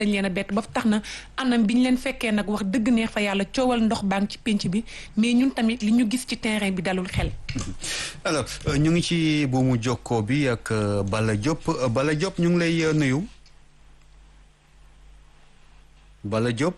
dañ leen a bett ba tax na anam bi ñu leen fekkee nag wax dëgg neex fa yàlla coowal ndox baa ngi ci pénc bi mais ñun tamit li ñu gis ci terrain bi dalul xel. alors ñu ngi ci buumu jokkoo bi ak Balla Diop Balla Diop ñu ngi lay nuyu Balla Diop.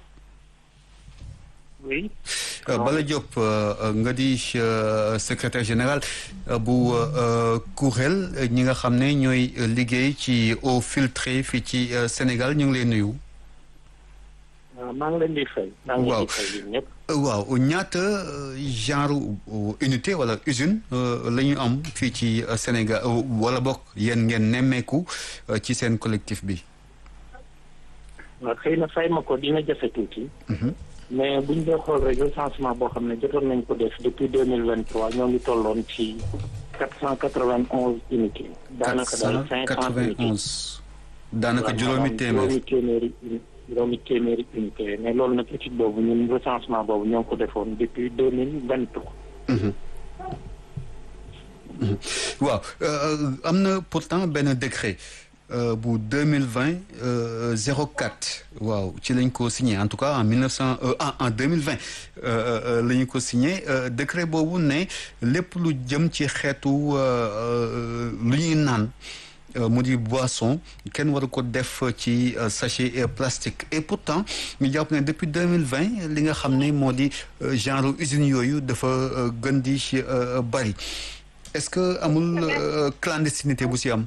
oui. Balla Diop nga di secrétaire général bu kuréel ñi nga xam ne ñooy liggéey ci eau filtrée fii ci Sénégal ñu ngi lay nuyu. maa ngi leen di fay. maa ngi leen di fay yéen ñëpp. waaw ñaata genre unité wala usine la ñu am fii ci Sénégal wala bokk yéen ngeen nemmeeku ci seen collectif bi. waaw xëy na fay ma ko dina jafe tuuti. mais bu ñu doon xool rek recensement boo xam ne jotoon nañ ko def depuis 2023 ñoo ngi tolloon ci 491 unités. daanaka daal 500 unités. daanaka juróomi téeméeri unité mais loolu nag étude boobu ñun recensement boobu ñoo ngi ko defoon depuis 2023. waaw am na pourtant benn décret. bu 2020 04 waaw ci lañ ko signé en tout cas en 2020 la ñu ko signé décret boobu ne lépp lu jëm ci xeetu lu ñuy naan mu di boisson kenn waru ko def ci sachet plastique et pourtant ñu jàpp ne depuis 2020 li nga xam ne moo di genre usines yooyu dafa gën di bari est-ce que amul clandestinité bu si am.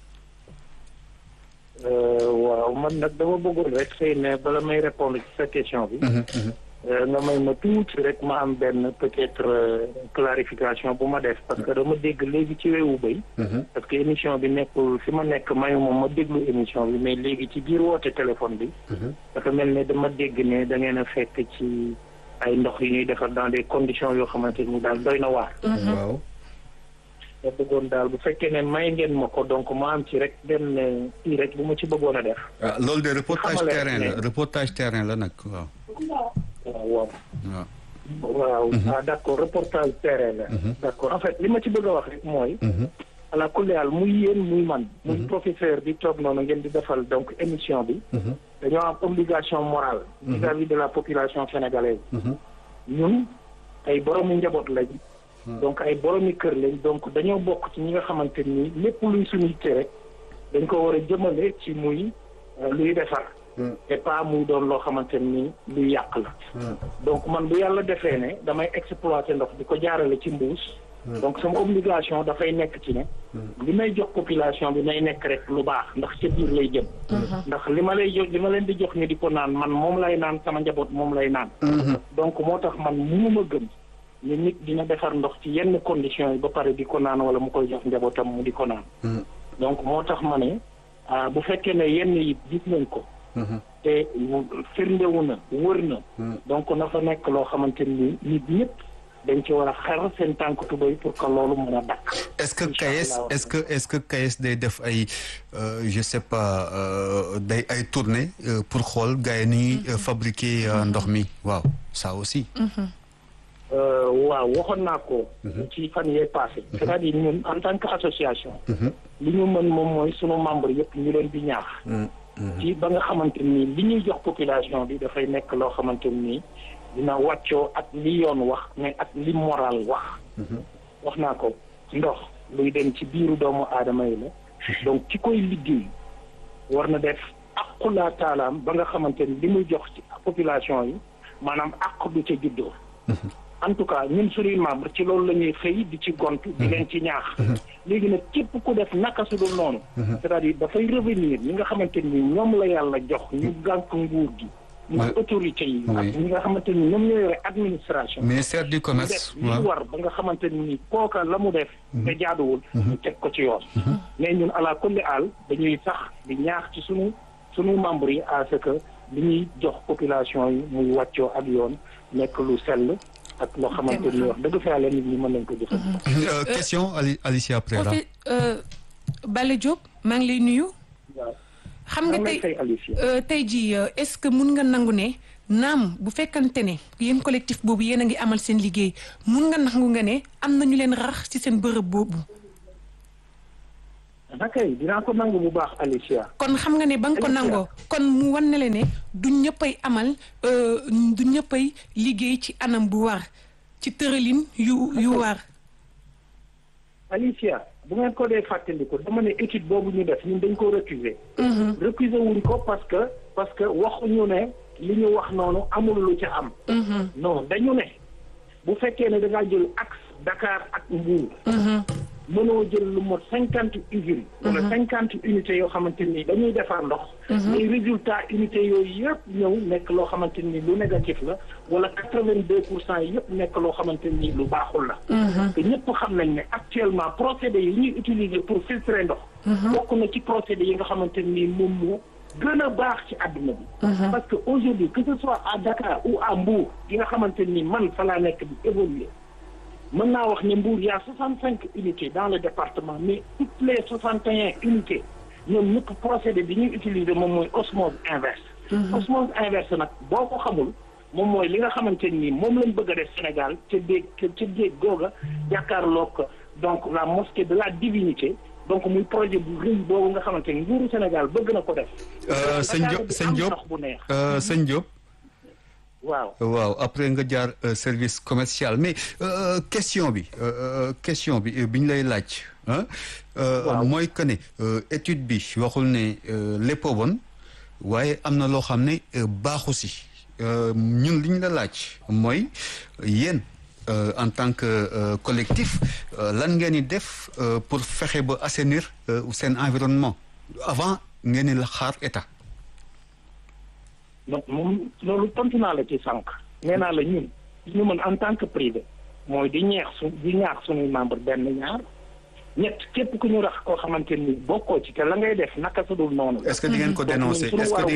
waaw man nag dama bëggoon rek xëy na bala may répondre ci sa question bi. nga may ma tuuti rek ma am benn peut-être clarification bu ma def parce que dama dégg léegi ci weewu béy. parce que émission bi nekkul fi ma nekk mayuma ma déglu émission bi mais léegi ci biir woote téléphone bi. dafa mel ne dama dégg ne da ngeen a fekk ci ay ndox yu ñuy defar dans des conditions yoo xamante ni daal doy na waar. waaw. ma bëggoon daal bu fekkee ne may ngeen ma ko donc ma am ci rek benn kii rek bu ma ci bëggoon a def. loolu de reportage terrain la nag waaw. waaw. waaw d'accord reportage terrain la. d'accord en fait li ma ci bëgg a wax rek mooy. ala kulli haal muy yéen muy man. muy professeur bi toog noonu ngeen di defal donc émission bi. dañoo am obligation morale. vis-à-vis de la population sénégalaise. ñun ay boroomu njaboot lañ. donc ay boromi kër lañ donc dañoo bokk ci ñi nga xamante ni lépp luy suñu yitte rek dañ ko war a jëmale ci muy luy defar. et pas muy doon loo xamante ni luy yàq la. donc man bu yàlla defee ne damay exploiter ndox di ko jaarale ci mbuus. donc sama obligation dafay nekk ci ne. li may jox population bi nay nekk rek lu baax ndax ca biir lay jëm. ndax li ma leen di jox ni di ko naan man moom lay naan sama njaboot moom lay naan. donc moo tax man mënuma gëm. ni nit dina defar ndox ci yenn conditions yi ba pare di ko naan wala mu koy jox njabootam mu di ko naan. donc moo tax ma ne bu fekkee ne yenn yi gis nañ ko. te firndewu na wër na. donc na fa nekk loo xamante ni nit ñëpp dañ ci war a xar seen tànk tubéy pour que loolu mën a dakk. est-ce que KAES day def ay je sais pas day ay tournée pour xool gars yi ni fabriquer ndox mi waaw ça aussi. waaw waxoon naa ko. ci fan yee passé. c'est-à-dire ñun en tant que association. li ñu mën moom mooy sunu membre yëpp ñu leen di ñaax. ci ba nga xamante ni li ñuy jox population bi dafay nekk loo xamante ni dina wàccoo ak li yoon wax mais ak li moral wax. wax naa ko ndox luy dem ci biiru doomu aadama yi la. donc ci koy liggéey war na def aqulaa taalaam ba nga xamante ni li muy jox ci population yi maanaam aqu du ca juddoo. en tout cas ñun suñuy membre ci loolu la ñuy xëy di ci gontu di leen ci ñaax. léegi nag képp ku def naka su dul noonu. c'est-à-dire dafay revenir ñi nga xamante ni ñoom la yàlla jox ñu gànk nguur gi. ñu autorités yi. ak ñi nga xamante ni ñoom ñoo yore administration. ministère du commerce. li war ba nga xamante ni kooka la mu def. te jaaduwul. ñu teg ko ci yoon. mais ñun ala kulli aal dañuy sax di ñaax ci sunu membres yi à ce que li ñuy jox population yi muy wàccoo ak yoon nekk lu sell. ak loo xamante ni wax dëgg fa yàlla nit ñi mën nañ ko jëfandikoo. question Alicia Prera. Balla Diop maa ngi lay nuyu. xam nga tey jii est-ce que mun nga nangu ne naam bu fekkante ne yéen collectif boobu yéen a ngi amal seen liggéey mun nga nangu nga ne am na ñu leen rax ci seen bërëb boobu. nakay dinaa ko nangu bu baax Alicia. kon xam nga ne ba nga ko nangoo kon mu wan ne le ne du ñëppay amal du ñëppay liggéey ci anam bu war ci tëralin yu war. Alicia bu ngeen ko dee fàttaliku dama ne étude boobu ñu def ñun dañ ko récuser. récuser wuñ ko parce que waxuñu ne li ñu wax noonu amul lu ca am. non dañu ne bu fekkee ne da ngaa jël axe Dakar ak Mbour. mënoo jël lu mot 50 usines. wala 50 unités yoo xamante ni dañuy defar ndox. mais résultat unités yooyu yëpp ñëw nekk loo xamante ni lu négatif la wala 82% yëpp nekk loo xamante ni lu baaxul la. te ñëpp xam nañ ne actuellement procédés yi ñuy utiliser pour filtrer ndox. bokk na ci procédés yi nga xamante ni moom moo gën a baax ci àdduna bi. parce que aujourd'hui que ce soit à Dakar ou à Mbour gi nga xamante ni man fa laa nekk di évoluer. mën naa wax ne Mbour y a 65 unités dans le département mais toutes les 61 unités ñoom ñëpp procédé bi ñuy utiliser moom mooy osmose inverse. osmose inverse nag boo ko xamul moom mooy li nga xamante ni moom lañ bëgg a def Sénégal ca déeg googa jàkkaarloog donc la mosquée de la divinité donc muy projet bu rëy boobu nga xamante ni nguuru Sénégal bëgg na ko def. sëñ Diop. waaw après nga jaar service commercial mais question bi bi ñu lay laaj. mooy que ne étude bi waxul ne lépp bon waaye am na loo xam ne baaxu si ñun li ñu la laaj mooy yéen en tant que collectif lan ngeen di def pour fexe ba assainir seen environnement avant ngeen di la xaar état. donc moom loolu tontu naa la ci sànq nee naa la ñun ñu mën en tant que privé mooy di ñaax suñuy membre benn ñaar ñett képp ku ñu rax koo xamante ni bokkoo ci te la ngay def naka su dul noonu. est-ce que di ngeen ko dénoncer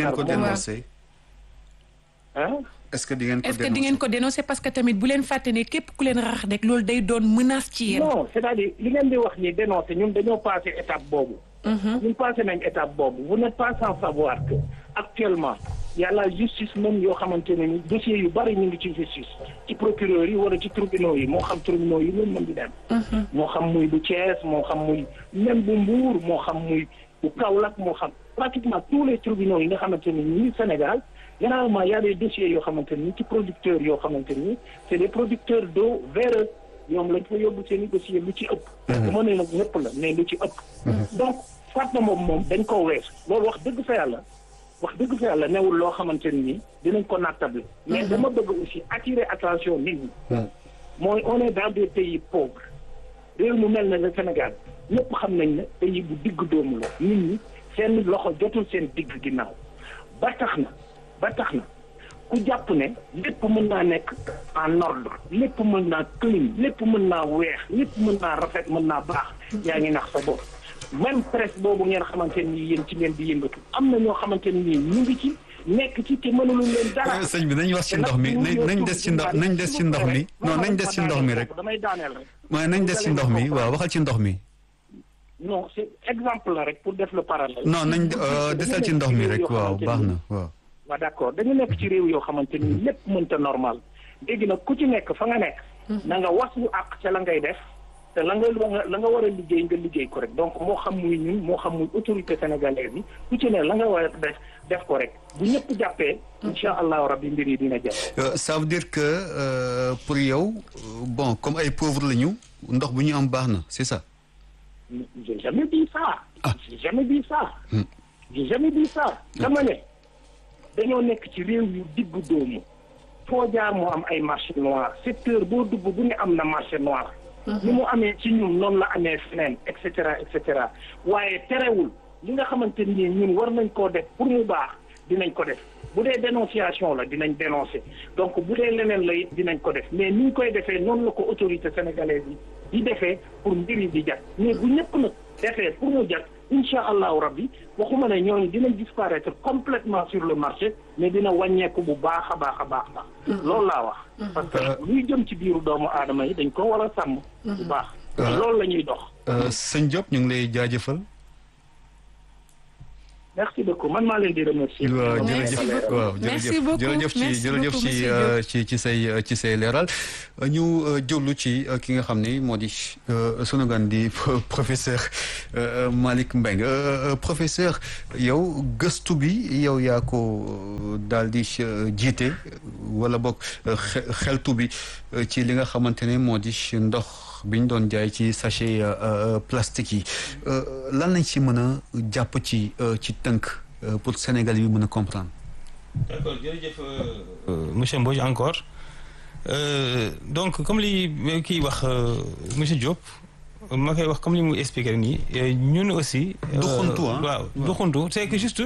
est-ce que di ngeen ko dénoncer parce que tamit bu leen fàtte ne képp ku leen rax rek loolu day doon menace ci yéen. non c'est-à-dire li ngeen di wax ni dénoncer ñun dañoo passé étape boobu. ñun passé nañ étape boobu vous n'êtes pas sans savoir que actuellement y a la justice même yoo xamante ne ni dossiers yu bari ñu ngi ci justice ci procureur yi wala ci tribunaux yi moo xam tribunaux yi leen mën di dem. moo xam muy bu Thiès moo xam muy même bu Mbour moo xam muy bu Kaolack moo xam pratiquement tous les tribunaux yi nga xamante ne ni Sénégal généralement y a des dossiers yoo xamante ni ci producteurs yoo xamante ni c'est des producteurs d'eau véreux ñoom lañ fa yóbbu seen i dossiers lu ci ëpp. bu ma nee nag ñëpp la mais lu ci ëpp. donc Fatma moom dañ koo weesu loolu wax dëgg fa yàlla newul loo xamante ni dinañ ko nattable. mais dama bëgg aussi attirer attention nit ñi. mooy on est dans des pays pauvres réew mu mel ne le Sénégal ñëpp xam nañ ne pays bu digg doomu la nit ñi seen loxo jotul seen digg ginnaaw ba tax na ku jàpp ne lépp mën naa nekk en ordre lépp mën naa clean lépp mën naa weex lépp mën naa rafet mën naa baax yaa ngi nax sa bopp. même presse boobu ngeen xamante ni yéen ci ngeen di yëngatu am na ñoo xamante ni ñu ngi ci nekk ci te mënuluñ leen dara. sëñ bi nañ wax ci ndox mi nañ des ci ndox mi non nañ des ci ndox mi rek. damay daaneel rek. mooy nañ des ci ndox mi waaw waxal ci ndox mi. non c'est exemple la rek pour def le parallèle. non nañ desal ci ndox mi rek waaw baax na waaw. waaw d'accord dañu nekk ci réew yoo xamante ni lépp mënta normal léegi nag ku ci nekk fa nga nekk. na nga waslu àq ca la ngay def. te la nga war a liggéey nga liggéey ko rek donc moo xam muy ñun moo xam muy autorité sénégalaise yi ku ci ne la nga war a def ko rek bu ñëpp jàppee incha allahu rabbi mbir yi dina jàpp. ça veut dire que pour yow bon comme ay pauvres la ñu ndox bu ñu am baax na c'est ça. j'ai jamais dit ça. dama ne dañoo nekk ci réew yu diggu doomu foo jaar moo am ay marché noir secteur boo dugg bu ne am na marché noir. ni mu amee ci ñun noonu la amee feneen et cetera waaye terewul li nga xamante ni ñun war nañ koo def pour mu baax dinañ ko def bu dee dénonciation la dinañ dénoncer donc bu dee leneen la it dinañ ko def mais ni ñu koy defee noonu la ko autorité sénégalaise yi di defee pour mbir yi di jag mais bu ñëpp nag defee pour mu jag incha allahu rabbi waxuma ne ñooñu dinañ disparaître complètement sur le marché mais dina wàññeeku bu baax a baax. loolu laa wax. parce que luy jëm ci biiru doomu aadama yi dañ ko war a sàmm. bu baax. loolu la ñuy dox. sëñ Diop ñu ngi lay jaajëfal. merci beaucoup man maa leen di remercier. waaw jërëjëf waaw merci beaucoup jërëjëf ci say leeral ñu jublu ci ki nga xam ni moo di sunu gan di professeur Malick Mbengue professeur yow gëstu bi yow yaa ko daal di jiite wala boog xeltu bi ci li nga xamante ne moo di ndox bi ñu doon jaay ci sachet plastique yi lan lañ ci mën a jàpp ci tënk pour Sénégal yi mën a comprendre. d'accord jërëjëf monsieur Mbodj encore donc comme li kii wax monsieur Diop ma koy wax comme li mu expliqué nii ñun aussi. duxuntu waaw duxuntu c'est que juste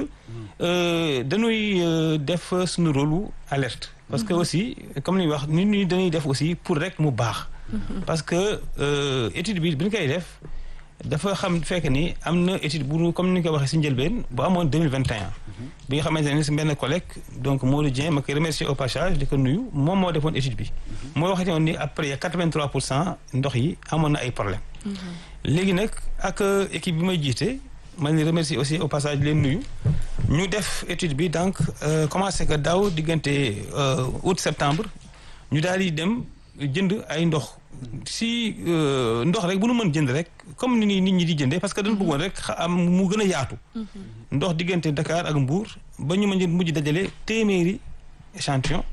dañuy def suñu rôle alerte. parce que aussi comme li wax nit ñi dañuy def aussi pour rek mu baax. parce que étude bi ñu koy def dafa fekk ni am na étude bu comme ni ñu ko waxee si njëlbeen bu amoon 2021. bi nga xamante ne si benn collègue donc Modou Dieng ma koy remercier au passage di ko nuyu moom moo defoon étude bi. moo waxati woon ni après 83% ndox yi amoon na ay problème léegi nag ak équipe bi may jiite ma leen remercier aussi au passage leen nuyu ñu def étude bi donc commencé que daaw diggante août septembre ñu daal di dem jënd ay ndox si ndox rek bu nu mën jënd rek comme ni nit ñi di jëndee parce que dañu bëggoon rek am mu gën a yaatu. ndox diggante Dakar ak Mbour ba ñu mujj dajale téeméeri échantillon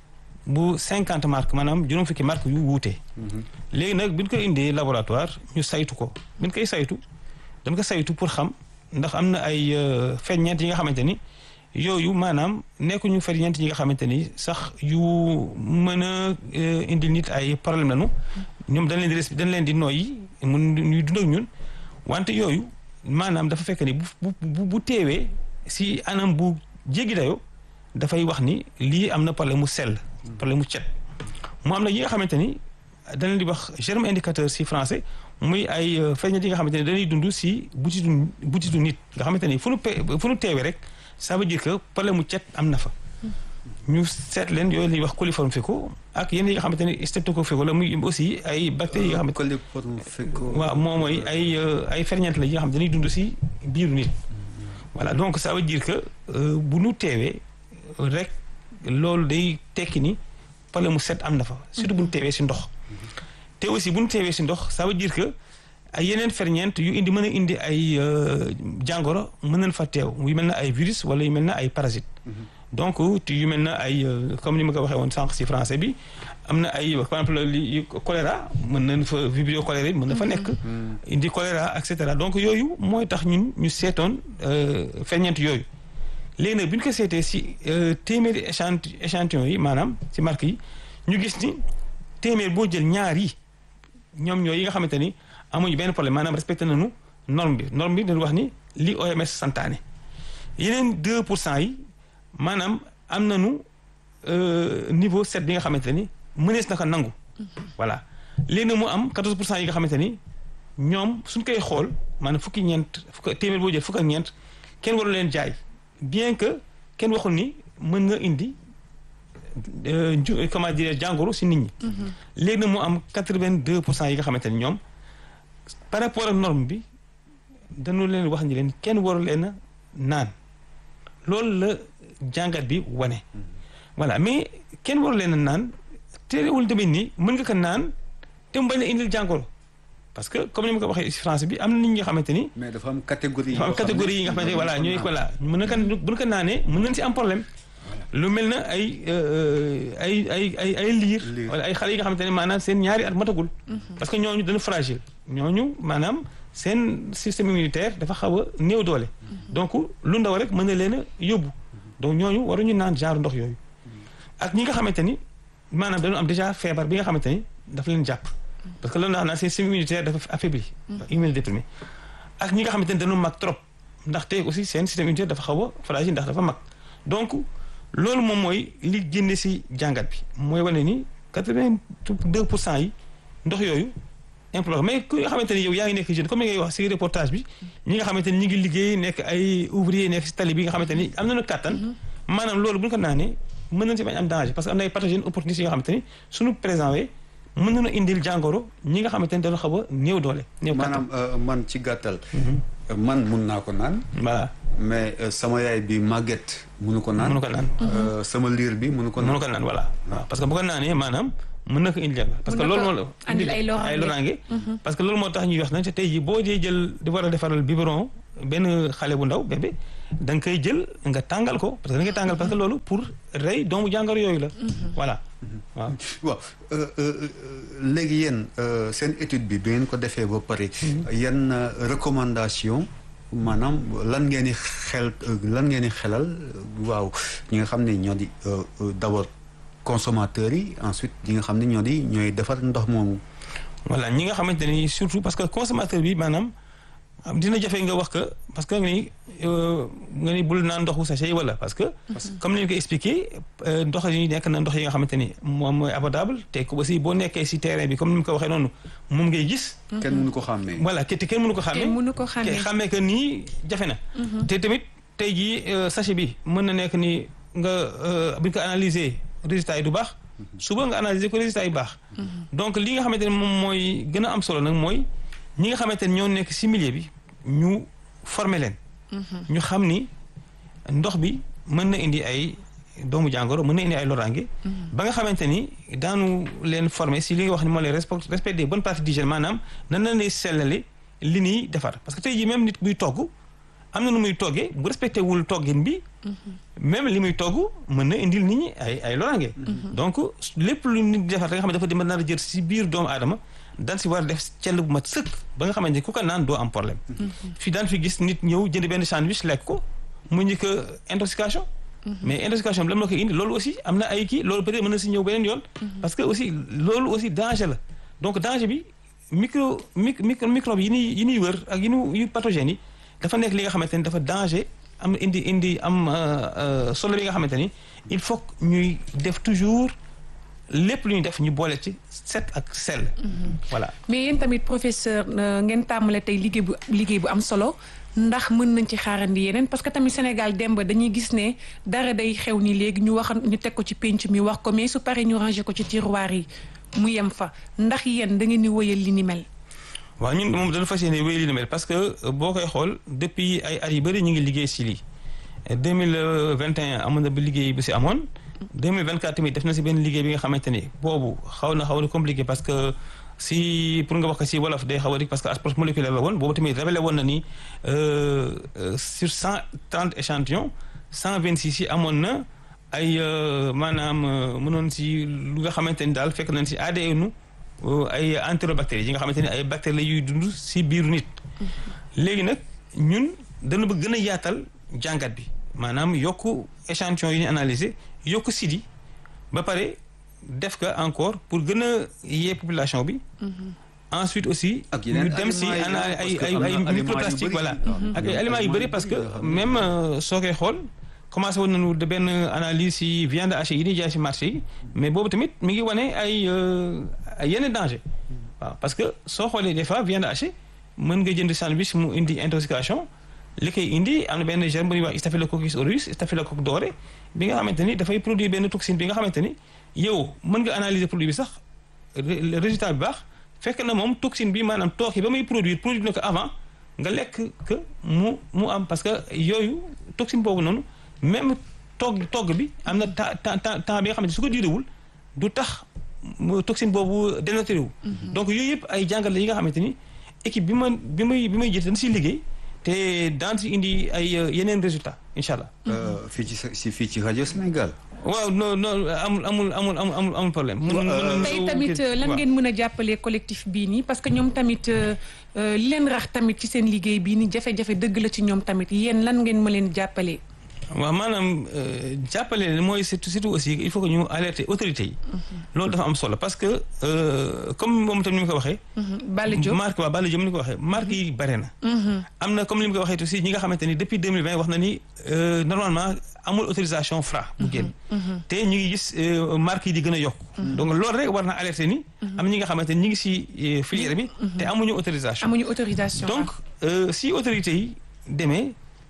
bu 50 marques maanaam juróom fukki marques yu wuute. léegi nag bi ñu koy indee laboratoire ñu saytu ko bi ñu koy saytu dañ ko saytu pour xam ndax am na ay ferñeent yi nga xamante ni yooyu maanaam nekkuñu ferñeent yi nga xamante ni sax yu mën a indil nit ay problème lañu ñoom dañ leen di noyyi mun ñuy dund ak ñun wante yooyu maanaam dafa fekk ni bu teewee si anam bu jéggi dayoo dafay wax ni lii am na problème mu sell problème mu cet mu am na yi nga xamante ni dañ leen di wax germe indicateur si français muy ay ferñeent yi nga xamante ni dañuy dund si butitu nit nga xamante ni fu nu teewee rek ça veut dire que problème mu cet am na fa ñu seet leen yooyu la ñuy wax coliforme fécaux ak yenn yi nga xamante ni streptocoque fécaux la muy aussi ay bactéries yi nga xamante coliforme fécaux waaw moom mooy ay ferñeent la yi nga xam dañuy dund si biiru nit voilà donc ça veut dire que bu nu teewee rek loolu day tekki ni problème mu set am na fa surtout bu nu teewee si ndox te aussi bu nu teewee si ndox ça veut dire que ay yeneen ferñeent yu mën a indi ay jàngoro mën nañ fa teew yu mel na ay virus wala yu mel na ay parasites donc yu mel na ay comme ni ma ko waxee woon sànq si français bi am na ay par exemple li choléra mën nañ fa vibrio choléra mën na fa nekk indi choléra et cetera donc yooyu mooy tax ñun ñu seetoon ferñeent yooyu léegi nag bi ñu ko seetee si téeméeri échantillon yi maanaam si marque yi ñu gis ni téeméer boo jël ñaar yi ñoom ñooy yi nga xamante ni amuñu benn problème maanaam respecté nañu norme bi dañu wax ni li OMS santaane yeneen 2% yi maanaam am nañu niveau 7 bi nga xamante ni mënees na ko nangu. voilà léegi nag mu am 14% yi nga xamante ni ñoom suñ koy xool maanaam téeméer boo jël fukk ak ñeent kenn waru leen jaay bien que kenn waxul ni mën nga indi comment dire jàngoro si nit ñi. léegi nag mu am 82% yi nga xamante ni ñoom. par rapport ak norme bi dañu leen wax ni leen kenn waru leen a naan loolu la jàngat bi wane. voilà mais kenn waru leen a naan terewul tamit ni mën nga ko naan te mu bañ a indil jàngoro parce que comme ni ma ko waxee si France bi am na nit ñi nga xamante ni. mais dafa am catégorie. dafa am catégorie yi nga xamante ni voilà ñooy voilà mën na kan bu ñu ko naanee mën nañ si am problème. lu mel na ay liir wala ay xale yi nga xamante ne maanaam seen ñaari at matagul. parce que ñooñu dañu fragile ñooñu maanaam seen système immunitaire dafa xaw a néew doole. donc lu ndaw rek mën na leen a yóbbu donc ñooñu waruñu naan genre ndox yooyu. ak ñi nga xamante ni maanaam dañu am déjà feebar bi nga xamante ni dafa leen jàpp. parce que loolu naan seen système immunitaire dafa affaibli. immunodéprimé ak ñi nga xamante ni dañu mag trop ndaxte aussi seen système immunitaire dafa xaw a fragile ndax dafa mag donc. loolu moom mooy li génne si jàngat bi mooy wane ni 82% yi ndox yooyu implore mais ku nga xamante ni yow yaa ngi nekk jeune comme ni ngay wax si reportage bi ñi nga xamante ni ñi ngi liggéey nekk ay ouvrier nekk si tali bi nga xamante ni am nañu kàttan maanaam loolu bu ñu ko naanee mën nañ si bañ am danger parce que am na ay pathogènes opportunistes yi nga xamante ni suñu présent wee mën nañu indil jàngoro ñi nga xamante ni dañu xaw a néew doole néew kàttan maanaam man ci gàttal man mun naa ko naan. voilà. mais sama yaay bi màgget munu ko naan. munu ko naan. sama liir bi munu ko naan. munu ko naan voilà. waaw parce que bu ko naanee maanaam mën na ko indi jàng. parce que loolu moo la andil ay loraange. parce que loolu moo tax ñuy wax nag te tey jii boo dee jël di war a defaral biberon benn xale bu ndaw bébé da nga koy jël nga tàngal ko parce que da ngay tàngal parce que loolu pour rey doomu jàngoro yooyu la. voilà waaw. waaw léegi yéen seen étude bi ngeen ko defee ba pare. yan recommandation maanaam lan ngeen di xelal waaw ñi nga xam ne ñoo di d'abord consommateurs yi ensuite ñi nga xam ne ñooy defar ndox moomu. voilà ñi nga xamante ni surtout parce que consommateur bi maanaam dina jafe nga wax que parce que nga ni bul naan ndoxu sachet yi wala parce que comme ni ñu ko expliqué ndox yi nekk na ndox yi nga xamante ni moom mooy abordable te aussi boo nekkee si terrain bi comme ni mu ko waxee noonu moom ngay gis. kenn mënu ko xàmmee. voilà te kenn mënu ko xàmmee. xàmmee que nii jafe na. te tamit tey jii sachet bi mën na nekk ni nga bu ñu ko analyser résultat yi du baax. suba nga analyser ko résultat yi baax. donc li nga xamante ne moom mooy gën a am solo nag mooy ñi nga xamante ne ñoo nekk ci milieu bi ñu former leen. ñu xam ni ndox bi mën na indi ay doomu jàngoro mën na indi ay loraange. ba nga xamante ni daanu leen former ci li nga wax ni moo leen respect des bonnes pratiques d'hygiène maanaam nan la ñuy sellale li ñuy defar parce que tey jii même nit buy togg am na nu muy toggee bu respecté wul toggin bi. même li muy togg mën na indil nit ñi ay loraange. donc lépp lu nit defar da nga xam ne dafa dem nar a jël ci biir doomu aadama daan ci war a def cell bu mat sëkk ba nga xamante ni ku ko naan doo am problème. fii daan fi gis nit ñëw jënd benn sandwich lekk ko mu ñu ko intoxication. mais intoxication bi lan la koy indi loolu aussi am na ay kii loolu peut-être mën na ci ñëw beneen yoon. parce que aussi loolu aussi danger la donc danger bi microbe yi ñuy wër ak yu pathogènes yi dafa nekk li nga xamante ni dafa danger. am solo bi nga xamante ni il faut ñuy def toujours lépp lu ñuy def ñu boole ci set ak sell. voilà mais yéen tamit professeur ngeen tàmmale tey liggéey bu am solo ndax mën nañ ci xaarandi yeneen parce que tamit Sénégal demb dañuy gis ne dara day xew ni léegi ñu teg ko ci penc mi wax ko mais su paree ñu ranger ko ci tiroir yi mu yem fa ndax yéen da ngeen di wëyal li ni mel. waaw ñun moom dañu fas yéene wéy li ni mel parce que boo koy xool depuis ay at yu bëri ñu ngi liggéey si lii 2021 amoon na ba liggéey bu si amoon 2024 tamit def na si benn liggéey bi nga xamante ni boobu xaw na compliqué parce que si pour nga wax ko si wolof day xaw a dik parce que approche moléculaire la woon boobu tamit révélé woon na ni sur 130 échantillons 126 yi amoon na ay maanaam mënoon si lu nga xamante ni daal fekk nañ si ADN ay entérobactéries yi nga xamante ni ay bactéries la yuy dund si biiru nit. léegi nag ñun dana bëgg gën a yaatal jàngat bi maanaam yokk échantillon yi ñu analysé yokk sidi ba pare def ko encore pour gën a yee population bi. ensuite aussi. ñu dem si ay microplastique voilà. ak ay aliments yu bëri parce que même soo koy xool. commencé woon nañu de benn analyse ci viande hachée yi di jaay ci marché yi mais boobu tamit mi ngi wane ay yenn danger waaw parce que soo xoolee des fois viande hachée mën nga jënd sandwich mu indi intoxication li koy indi am na benn germe bu ñuy wax Staphylococcus aureus Staphylocoque doré bi nga xamante ni dafay produire benn toxine bi nga xamante ni yow mën nga analyser produit bi sax résultat bi baax fekk na moom toxine bi maanaam tooke ba muy produire na ko avant nga lekk que mu am parce que yooyu toxine boobu noonu. même togg bi am na temps bi nga xamante su ko diirewul du tax toxine boobu dénaturé wu. donc yooyu yëpp ay jàngal la yi nga xamante ni équipe bi may jël dañ siy liggéey te daan si indi ay yeneen résultats incha allah. fii ci rajo Sénégal. waaw non amul problème. tey tamit lan ngeen mën a jàppalee collectif bii nii parce que ñoom tamit li leen rax tamit ci seen liggéey bii nii jafe-jafe dëgg la ci ñoom tamit yéen lan ngeen ma leen jàppalee. waaw maanaam jàppale mooy surtout aussi il faut que ñu alerter autorités yi. loolu dafa am solo parce que comme moom tam ni mu ko waxee. Balla Diop ni mu ko waxee marque yi bare na. am na comme ni mu ko waxee aussi ñi nga xamante ni depuis 2020 wax na ni normalement amul autorisation Fra bu génn. te ñu ngi gis marque yi di gën a yokku. donc loolu rek war na alerter ni. am ñi nga xamante ni ñu ngi si filière bi. te amuñu autorisation. donc si autorités yi demee.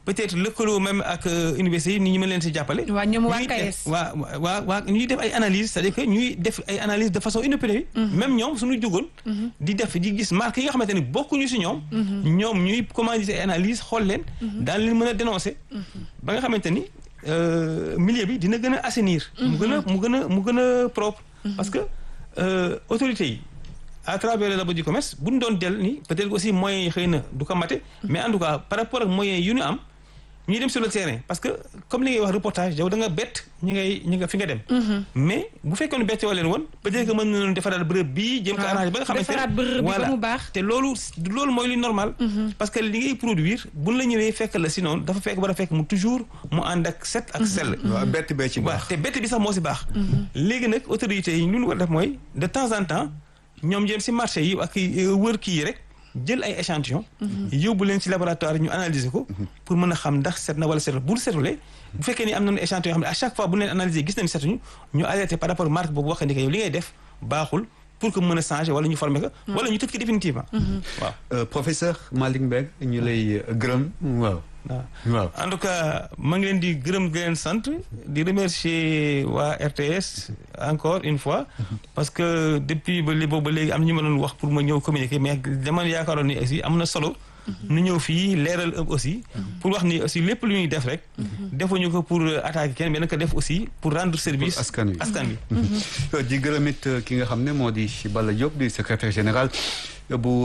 peut-être lëkkaloo même ak université yi ni ñu mën leen si jàppale. waa ñoom waa KS. waa ñuy def ay analyse c'est-à-dire que ñuy def ay analyse de façon inopinée. même ñoom suñu jógoon. di gis marque yi nga xamante ni bokkuñu si ñoom. ñoom ñuy commandité ay analyse xool leen. daan leen mën a dénoncer. ba nga xamante ni milieu bi dina gën a assainir. mu gën a propre. parce que autorités yi. à travers le labo du commerce bu ñu doon del ni peut-être aussi moyens yi xëy na du ko mate mais en tout cas par rapport ak moyens yu ñu am ñuy dem sur le terrain parce que comme li ngay wax reportage yow da nga bett ñi nga fi nga dem mais bu fekkoon ne bettoo leen woon peut-être que mën na leen defaraat bërëb bii jëm ko arrangé ba nga xamante ne voilà mu baax te loolu mooy li normal parce que li ngay produire buñ la ñëwee fekk la sinon dafa fekk war a fekk mu toujours mu ànd ak set ak sell bett bee ci baax te bett bi sax moo si baax léegi nag autorités yi lu ñu war a def mooy de temps en temps ñoom jëm si marché yi ak wër kii yi rek jël ay échantillon yóbbu leen ci laboratoire ñu analyser ko pour mën a xam ndax set na wala setul bu setulee bu fekkee ni am nañu échantillon yoo xam ne à chaque fois bu leen analyser gis nañu setuñu ñu alerté par rapport marque boobu wax ni que yow li ngay def baaxul pour que mën a changer wala ñu former ko wala ñu tëj ko définitivement waaw professeur Malick Mbengue ñu lay gërëm waaw en tout cas maa ngi leen di gërëm di leen sant di remercier waa RTS encore une fois parce que depuis boobu ba léegi am na ñu ma doon wax pour ma ñëw communiquer mais dama yaakaaroon ni aussi am na solo nu ñëw fii leeral aussi pour wax ni aussi lépp lu ñuy def rek defuñu ko pour attaquer kenn mais nag ko def aussi pour rendre service askan wi di gërëm it ki nga xam ne moo di Balla Diop di secrétaire général bu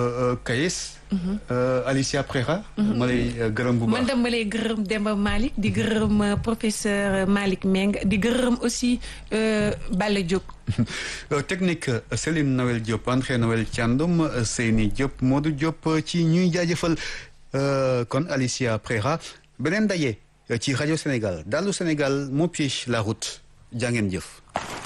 KAES Alicia Prera ma lay gërëm bu baax man dama lay gërëm Demba Malick di gërëm professeur Malick Mbengue di gërëm aussi Balla Diop technique Céline Noël Diop André Noël Thiandoum Seyni Diop Modou Diop ci ñuy jaajëfal kon Alicia Prera beneen daje ci rajo Sénégal Dallu Sénégal moo piège la route jàngeen jëf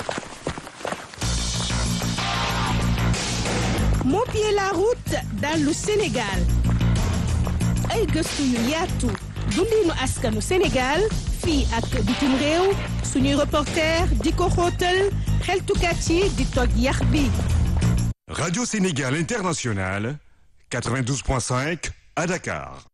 moo pied la route Dallu Sénégal ay gëstu yu yaatu dundinu askanu Sénégal fii ak bitim réew suñuy reporter di ko xóotal xeltukat yi di toj yax bi. Radio Sénégal International 92.5 à Dakar.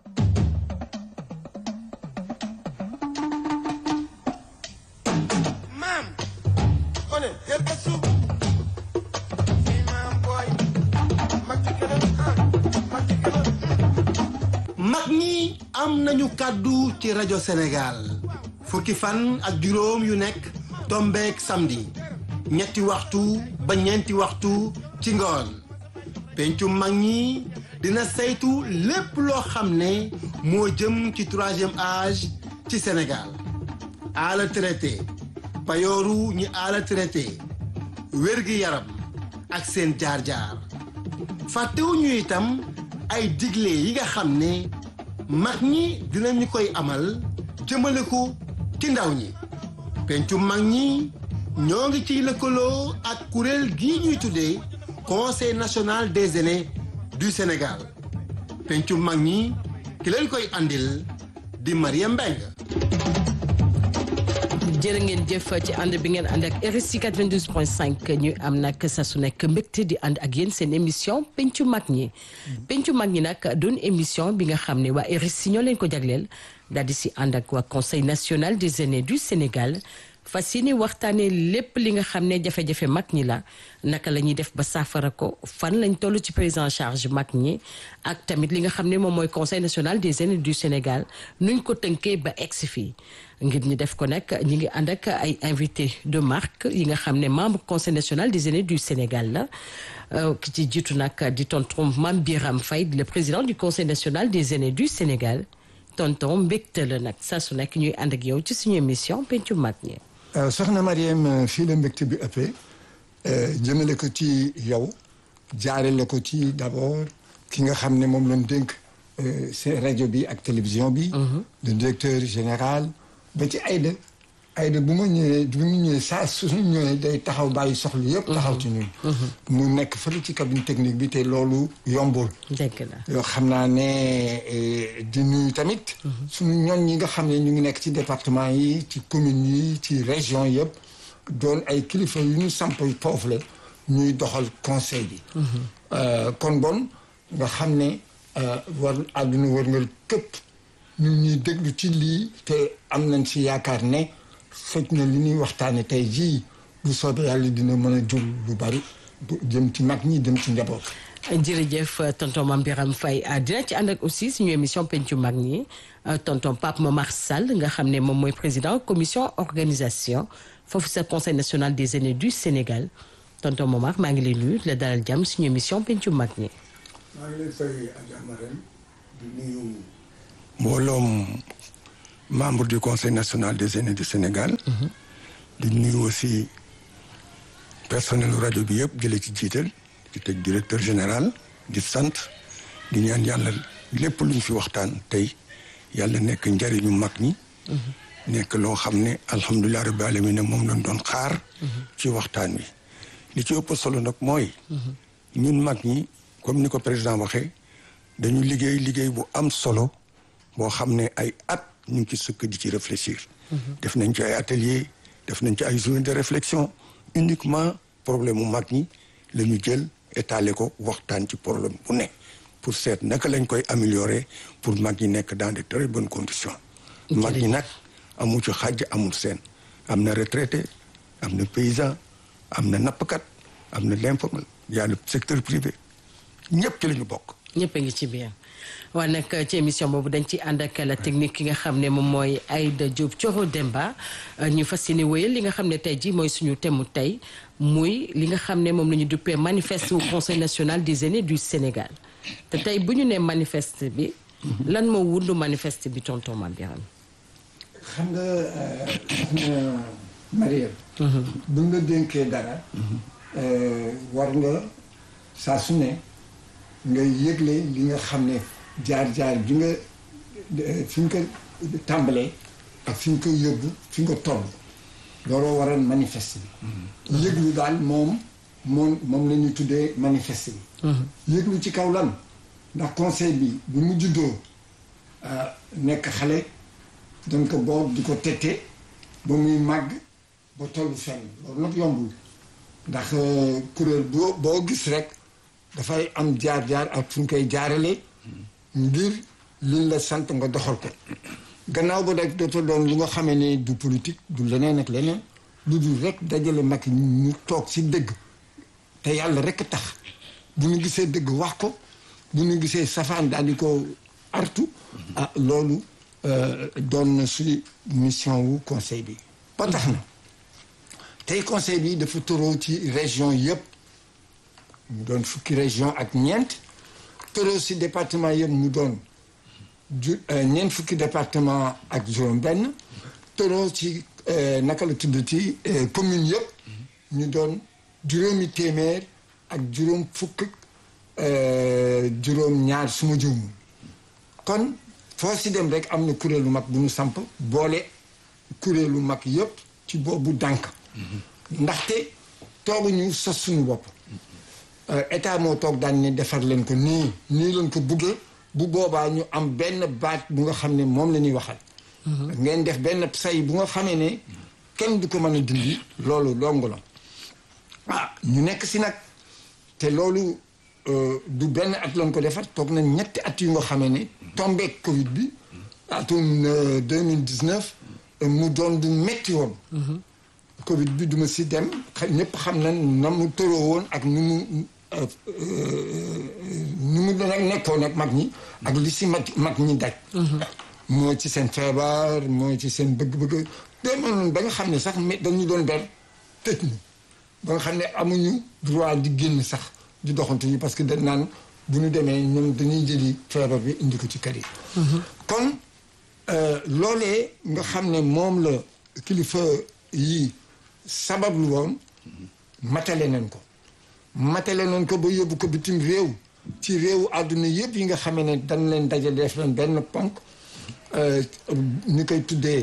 mag ñi am nañu kàddu ci rajo Sénégal fukki fan ak juróom yu nekk tombeek samedi ñetti waxtu ba ñeenti waxtu ci ngoon pencu mag ñi dina saytu lépp loo xam ne moo jëm ci troisième âge ci Sénégal ala traité payooru ñi ala traité wérgi yaram ak seen jaar-jaar fàttewuñu itam ay digle yi nga xam ne mag ñi dinañu koy amal jëmale ko ci ndaw ñi pencu mag ñi ñoo ngi ciy lëkkaloo ak kuréel gii ñuy tuddee Conseil national des aînés du Sénégal pencu mag ñi ki leen koy andil di Mariam Mbengue jërë ngeen jëf ci ànd bi ngeen ànd ak RSI 92.5 ñu am nag saa su nekk mbégte di ànd ak yéen seen émission pencu mag ñi pencu mag ñi nag doon émission bi nga xam ne waa RSI ñoo leen ko jagleel daal di si ànd ak waa Conseil national des aînés du Sénégal fas yéene waxtaanee lépp li nga xam ne jafe-jafe mag ñi la naka la ñuy def ba saafara ko fan lañ toll ci prise en charge mag ñi ak tamit li nga xam ne moom mooy Conseil national des aînés du Sénégal nuñ ko tënkee ba egsi fii ngir ñu def ko nag ñi ngi ànd ak ay invité de marque yi nga xam ne membre Conseil national des aînés du Sénégal la ki ci jiitu nag di tonton Mame Biram Faye le président du Conseil national des aînés du Sénégal tonton mbégte la nag saa su nekk ñuy ànd ak yow ci suñu émission pencu mag ñi. soxna Mariam fii la mbégte bi ëppee jëmale ko ci yow jaarale ko ci d'abord ki nga xam ne moom lañ dénk seen rajo bi ak télévision bi. le directeur général ba ci Aïda bu mu ñëwee saa suñu ñëwee day taxaw bàyyi soxla yëpp taxaw ci ñun. mu nekk fële ci cabine technique bi te loolu yombul. dëgg la yoo xam naa ne di nuyu tamit. suñu ñoñ yi nga xam ne ñu ngi nekk ci département yi ci communes yi ci région yëpp doon ay kilifa yu ñu samp foofu la ñuy doxal conseil bi. kon bon nga xam ne war àdduna wërngal këpp ñu ñuy déglu ci lii te am nañ si yaakaar ne fekk na li ñuy waxtaane tey jii bu soobee yàlla dina mën a jur lu bari jëm ci mag ñi dem ci njaboot. jërëjëf tonton Mame Birame Faye dina ci ànd ak aussi suñu émission pencu mag ñi tonton Pape Momar Sall nga xam ne moom mooy président commission organisation foofu sa conseil national des aînés du Sénégal tonton Momar maa ngi lay nuyu la dalal jàmm suñu émission pencu mag ñi. maa ngi lay fay Adja Marème di nuyu mbooloom membre du conseil national des aînés du Sénégal. di nuyu aussi personnel rajo bi yëpp jëlee ci jiital. di teg directeur général di sant di ñaan yàlla lépp luñ fi waxtaan tey yàlla nekk njariñu mag ñi. nekk loo xam ne alhamdulilah rabbil alamin moom lañ doon xaar. ci waxtaan wi li ci ëpp solo nag mooy. ñun mag ñi comme ni ko président waxee dañu liggéey bu am solo boo xam ne ay at ñu ngi ci sëkk di ci réfléchir. def nañ ci ay atelier def nañ ci ay journée de réflexion uniquement problème mu mag ñi la ñu jël. étaler ko waxtaan ci problème bu ne pour seet naka lañ koy améliorer pour mag ñi nekk dans de très bonnes conditions. mag ñi nag amu ci xàjj amul seen am na retraité am na paysan am na nappkat am na l'informel y a le secteur privé ñëpp ci la ñu bokk. ñëpp a ngi ci biir waaye nag ci émission boobu dañ ci ànd ak la technique ki nga xam ne moom mooy Aïda Diop Thioro Demba ñu fas yéene wéyal li nga xam ne tey jii mooy suñu thème tey muy li nga xam ne moom la ñu duppee manifeste au conseil national des aînés du Sénégal te tey bu ñu nee manifeste bi. lan moo wundu manifeste bi tonton Mame Birame. xam nga Mariam. bu nga dénkee dara. war nga saa su ne nga yëgle li nga xam ne jaar-jaar bi nga fi nga ko tàmbalee ak fi nga ko yóbbu fi nga toll looloo waral manifeste bi. yëglu daal moom la ñuy tuddee manifeste bi. yëglu ci kaw lan ndax conseil bi bu mu juddoo nekk xale dañ ko boot di ko tette ba muy màgg ba tollu fenn loolu nag yombul ndax kuréel boo gis rek dafay am jaar-jaar ak fu ñu koy jaarale ngir liñ la sant nga doxal ko gannaaw ba rek dafa doon lu nga xamee ne du politique du leneen ak leneen lu dul rek dajale mag ñu toog ci dëgg te yàlla rek tax bu ñu gisee dëgg wax ko bu ñu gisee safaan daal di ko artu loolu doon na suñu mission wu conseil bi ba tax na tey conseil bi dafa tëroo ci région yëpp mu doon fukki région ak ñeent tëroo ci département yëpp mu doon ñeent fukki département ak juróom benn tëroo ci naka la tudd ci commune yëpp ñu doon juróomi téeméer ak juróom fukk juróom ñaar suma juumul kon foo si dem rek am na kuréelu mag bu ñu samp boole kuréelu mag yëpp ci boobu dànk ndaxte tooguñu sos suñu bopp état moo toog daan ne defar leen ko nii leen ko buggee bu boobaa ñu am benn baat bu nga xam ne moom la ñuy waxal ngeen def benn say bu nga xamee ne kenn du ko mën a dindi loolu longu la ñu nekk si nag te loolu du benn at lañ ko defar toog na ñetti at yu nga xamee ne tombeek Covid bi atum 2019 mu doon du metti woon Covid bi duma si dem ñëpp xam na na mu tëroo woon ak nu mu nekkoon ak mag ñi ak li si mag ñi daj moo ci seen feebar moo ci seen bëgg-bëgg demoon ba nga xam ne sax dañu doon ber tëj ñu ba nga xam ne amuñu droit di génn sax di doxantu yi parce que dañ naan bu ñu demee ñoom dañuy jëli feebar bi indi ko ci kër yi kon loolee nga xam ne moom la kilifa yi sabablu woon matale nañ ko ba yóbbu ko bitim réew ci réewu àdduna yëpp yi nga xamee ne dañ leen dajale def leen benn ponk ñu koy tuddee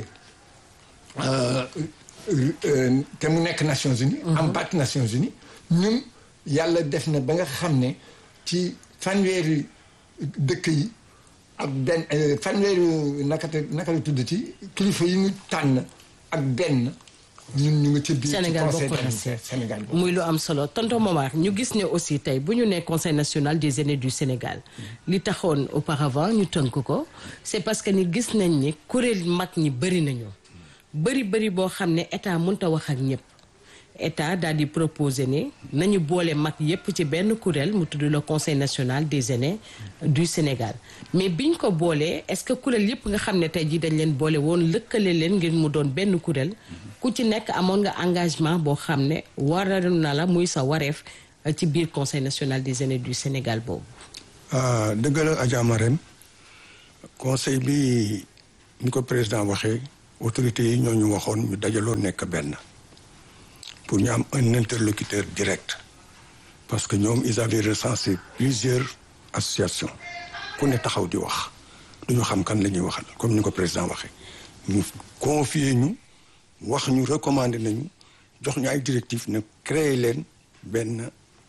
te mu nekk Nations Unies am baat Nations Unies ñun yàlla def na ba nga xam ne ci fanweeri dëkk yi ak benn fanweeri naka la tudd ci kilifa yi ñu tànn ak benn ñun ñu ngi ci biir Sénégal conseil bokk na si Sénégal bokk. muy lu am solo tonton Momar ñu gis ne aussi tey bu ñu nee conseil national des aînés du Sénégal li taxoon auparavant ñu tënk ko c'est parce que ni gis nañ ni kuréel mag ñi bëri nañu bëri boo xam ne état mënta wax ak ñëpp état daal di proposer ne nañu boole mag yépp ci benn kuréel mu tudd le conseil national des aînés du Sénégal mais biñ ko boolee est-ce que kuréel yépp nga xam ne tey jii dañ leen boole woon lëkkale leen ngir mu doon benn kuréel ku ci nekk amoon nga engagement boo xam ne waral na la muy sa wareef ci biir conseil national des aînés du Sénégal boobu. dëgg la Adja Marème conseil bi ni ko président waxee autorités yi ñoo ñu waxoon ñu dajaloo nekk benn pour ñu am un interlocuteur direct parce que ñoom ils avaient recensé plusieurs associations ku ne taxaw di wax duñu xam kan la ñuy waxal comme ni ko président waxee ñu confier ñu wax ñu recommander nañu jox ñu ay directives ne créer leen benn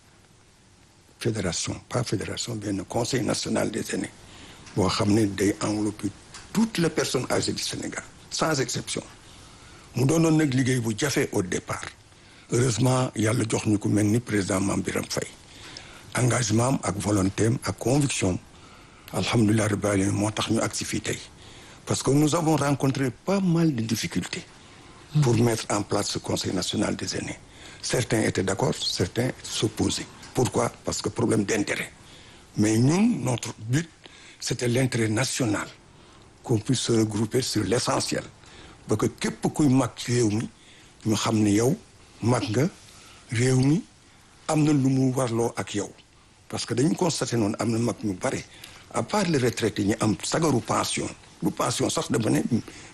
fédération pas fédération benn conseil national des aînés boo xam ne day envelopper toutes les personnes âgées du Sénégal sans exception mu doonoon nag liggéey bu jafe au départ heureusement yàlla jox ñu ko mel ni président Mame Birame Faye engagement am ak volonté am ak conviction am alhamdulilah rabbil alamin moo tax ñu agsi fii tey parce que nous avons rencontré pas mal de difficultés pour mettre en place ce conseil national des aînés certains étaient d'accord certains s'opposaient pourquoi parce que problème d'intérêt mais ñun notre but c'était l'intérêt national qu'on puisse se regrouper sur l'essentiel ba que képp kuy mag ci réew mi ñu xam ne yow mag nga réew mi am na lu mu warloo ak yow parce que dañu constaté noonu am na mag ñu bare à part les retraités ñi am sagaru pension bu pension sax dama ne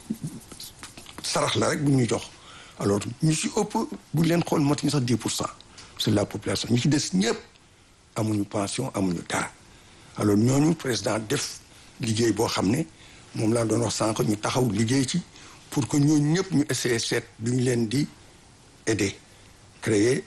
sarax la rek bu ñu jox alors ñu ci ëpp bu leen xool matuñu sax 10% sur la population ñu ci des ñëpp amuñu pension amuñu dara alors ñooñu président def liggéey boo xam ne moom laa doon wax sànq ñu taxaw liggéey ci pour que ñooñu ñëpp ñu essayer seet du ñu leen di aider créer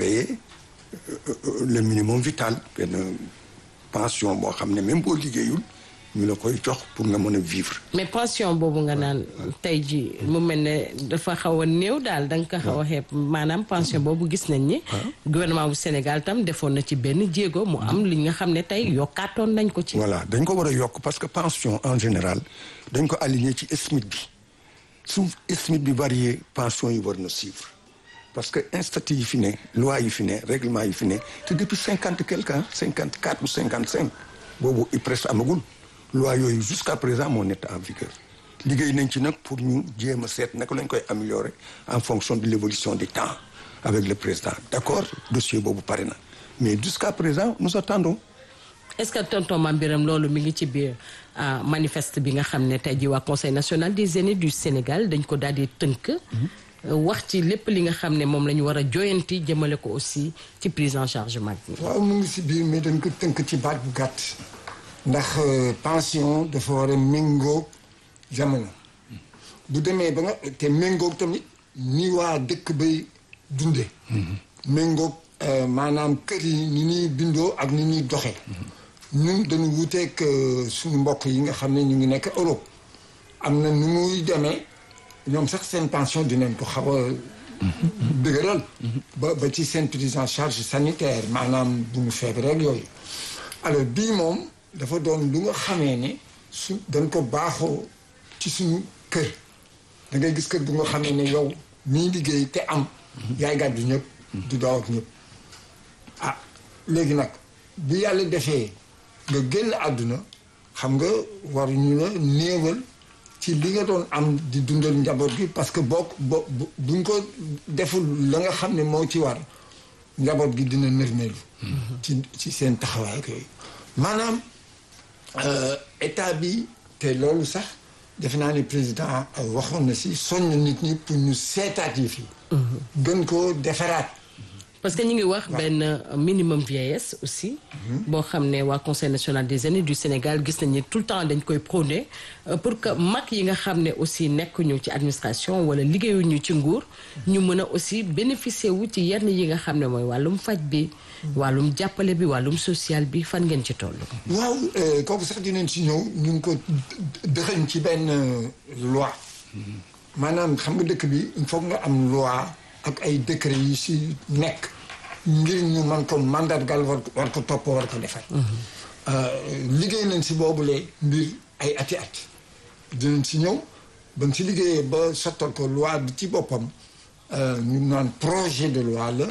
le minimum vital benn pension boo xam ne même boo liggéeyul ñu la koy jox pour nga mën a vivre. mais pension boobu nga naan tey ji mu mel ne dafa xaw a néew daal da nga ko xaw a xeeb maanaam pension boobu gis nañ ni. gouvernement bu Sénégal tam defoon na ci benn jéego mu am li nga xam ne tey yokkaatoon nañ ko ci. voilà dañ ko war a yokk parce que pension en général dañ ko aligné ci SMIC bi su SMIC bi varié pension yi war na suivre parce que statut yi fi ne loi yi fi ne règlement yi fi ne te depuis 50 quelque ans 54 ou 55 boobu i presque amagul. loi yooyu jusqu'à présent moo nekk en vigueur liggéey nañ ci nag pour ñu jéem a seet naka lañ koy améliorer en fonction de l'évolution du temps avec le président d'accord dossier boobu pare na mais jusqu'à présent nous attendons. est-ce que tonton Mame Birame loolu mi ngi ci biir manifeste bi nga xam ne tey jii waa conseil national des aînés du Sénégal dañ ko daal di tënk. wax ci lépp li nga xam ne moom la ñu war a joyanti jëmale ko aussi ci prise en charge mag ñi. waaw mu ngi si biir mais dañ ko tënk ci baat bu gàtt. ndax pension dafa war a méngóog jamono bu demee ba nga te méngóog tamit ni waa dëkk bay dunde méngóog maanaam kër yi ni ñuy bindoo ak ni ñuy doxee ñun dañu wuteeg suñu mbokk yi nga xam ne ñu ngi nekk Europe am na nu muy demee ñoom sax seen pension dinañ ko xaw a dëgëral ba ci seen prise en charge sanitaire maanaam bu ñu feebaree ak yooyu alors bii moom dafa doon lu nga xamee ne dañ ko baaxoo ci suñu kër da ngay gis kër bu nga xamee ne yow mii liggéey te am yaay gàddu ñëpp du daaw ak ñëpp léegi nag bu yàlla defee nga génn àdduna xam nga waruñu la néewal ci li nga doon am di dundal njaboot gi parce que buñ ko deful la nga xam ne moo ci war njaboot gi dina nërmeelu ci seen taxawaay ak yooyu maanaam état bi te loolu sax defe naa ni président waxoon na si soññ nit ñi pour ñu seetaat yi fii gën ko defaraat parce que ñu ngi wax benn minimum vieillesse aussi boo xam ne waa conseil national des aînés du Sénégal gis nañ ni tout le temps dañ koy prôner pour que mag yi nga xam ne aussi nekkuñu ci administration wala liggéeyuñu ci nguur ñu mën a aussi bénéficier wu ci yenn yi nga xam ne mooy wàllum faj bi wàllum jàppale bi wàllum social bi fan ngeen ci toll. waaw kooku sax dinañ si ñëw ñu ngi ko dëxañ ci benn loi maanaam xam nga dëkk bi il faut nga am loi ak ay décret yu si nekk ngir ñu mën ko mandargal war ko topp war ko defar. liggéey nañ si boobule mbir ay ati at dinañ si ñëw ba nga si liggéeyee ba sottal ko loi bi ci boppam ñu naan projet de loi la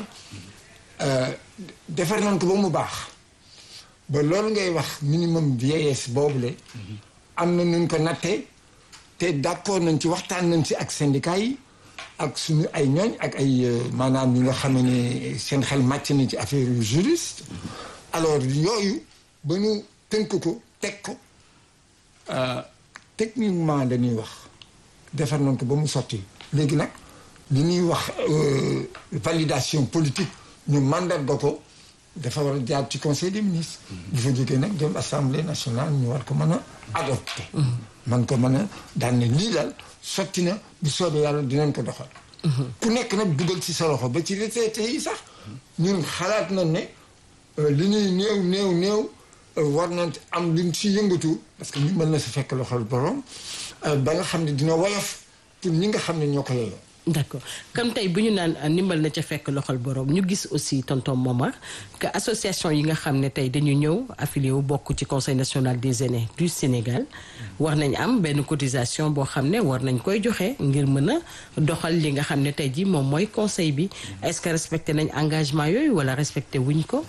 defar nañ ko ba mu baax ba loolu ngay wax minimum vieillesse boobule am na nuñ ko nattee te d'accord nañ ci waxtaan nañ si ak syndicat yi ak suñu ay ñooñ ak ay maanaam ñi nga xam ne seen xel màcc na ci affaire yu juriste alors yooyu ba ñu tënk ko teg ko techniquement dañuy wax defar nañ ko ba mu sotti léegi nag li ñuy wax validation politique ñu mandat ko dafa war a jaar ci conseil des ministres. bu fa jógee nag dem assemblée nationale ñu war ko mën a adopté. man ko mën a daan ne lii daal sotti na bu soobee yàlla dinañ ko doxal. ku nekk nag dugal ci sa loxo ba ci retraité yi sax ñun xalaat nañ ne li ñuy néew war nañ am luñ ci yëngatu parce que ñu mën na si fekk loxol borom ba nga xam ne dina woyof pour ñi nga xam ne ñoo ko yeyoo. d'accord comme tey bu ñu naan ndimbal na ca fekk loxol borom ñu gis aussi tonton Momar que association yi nga xam ne tey dañu ñëw affilié wu bokk ci conseil national des aînés du Sénégal war nañ am benn cotisation boo xam ne war nañ koy joxe ngir mën a doxal li nga xam ne tey jii moom mooy conseil bi est-ce que respecté nañ engagement yooyu wala respecté wuñ ko.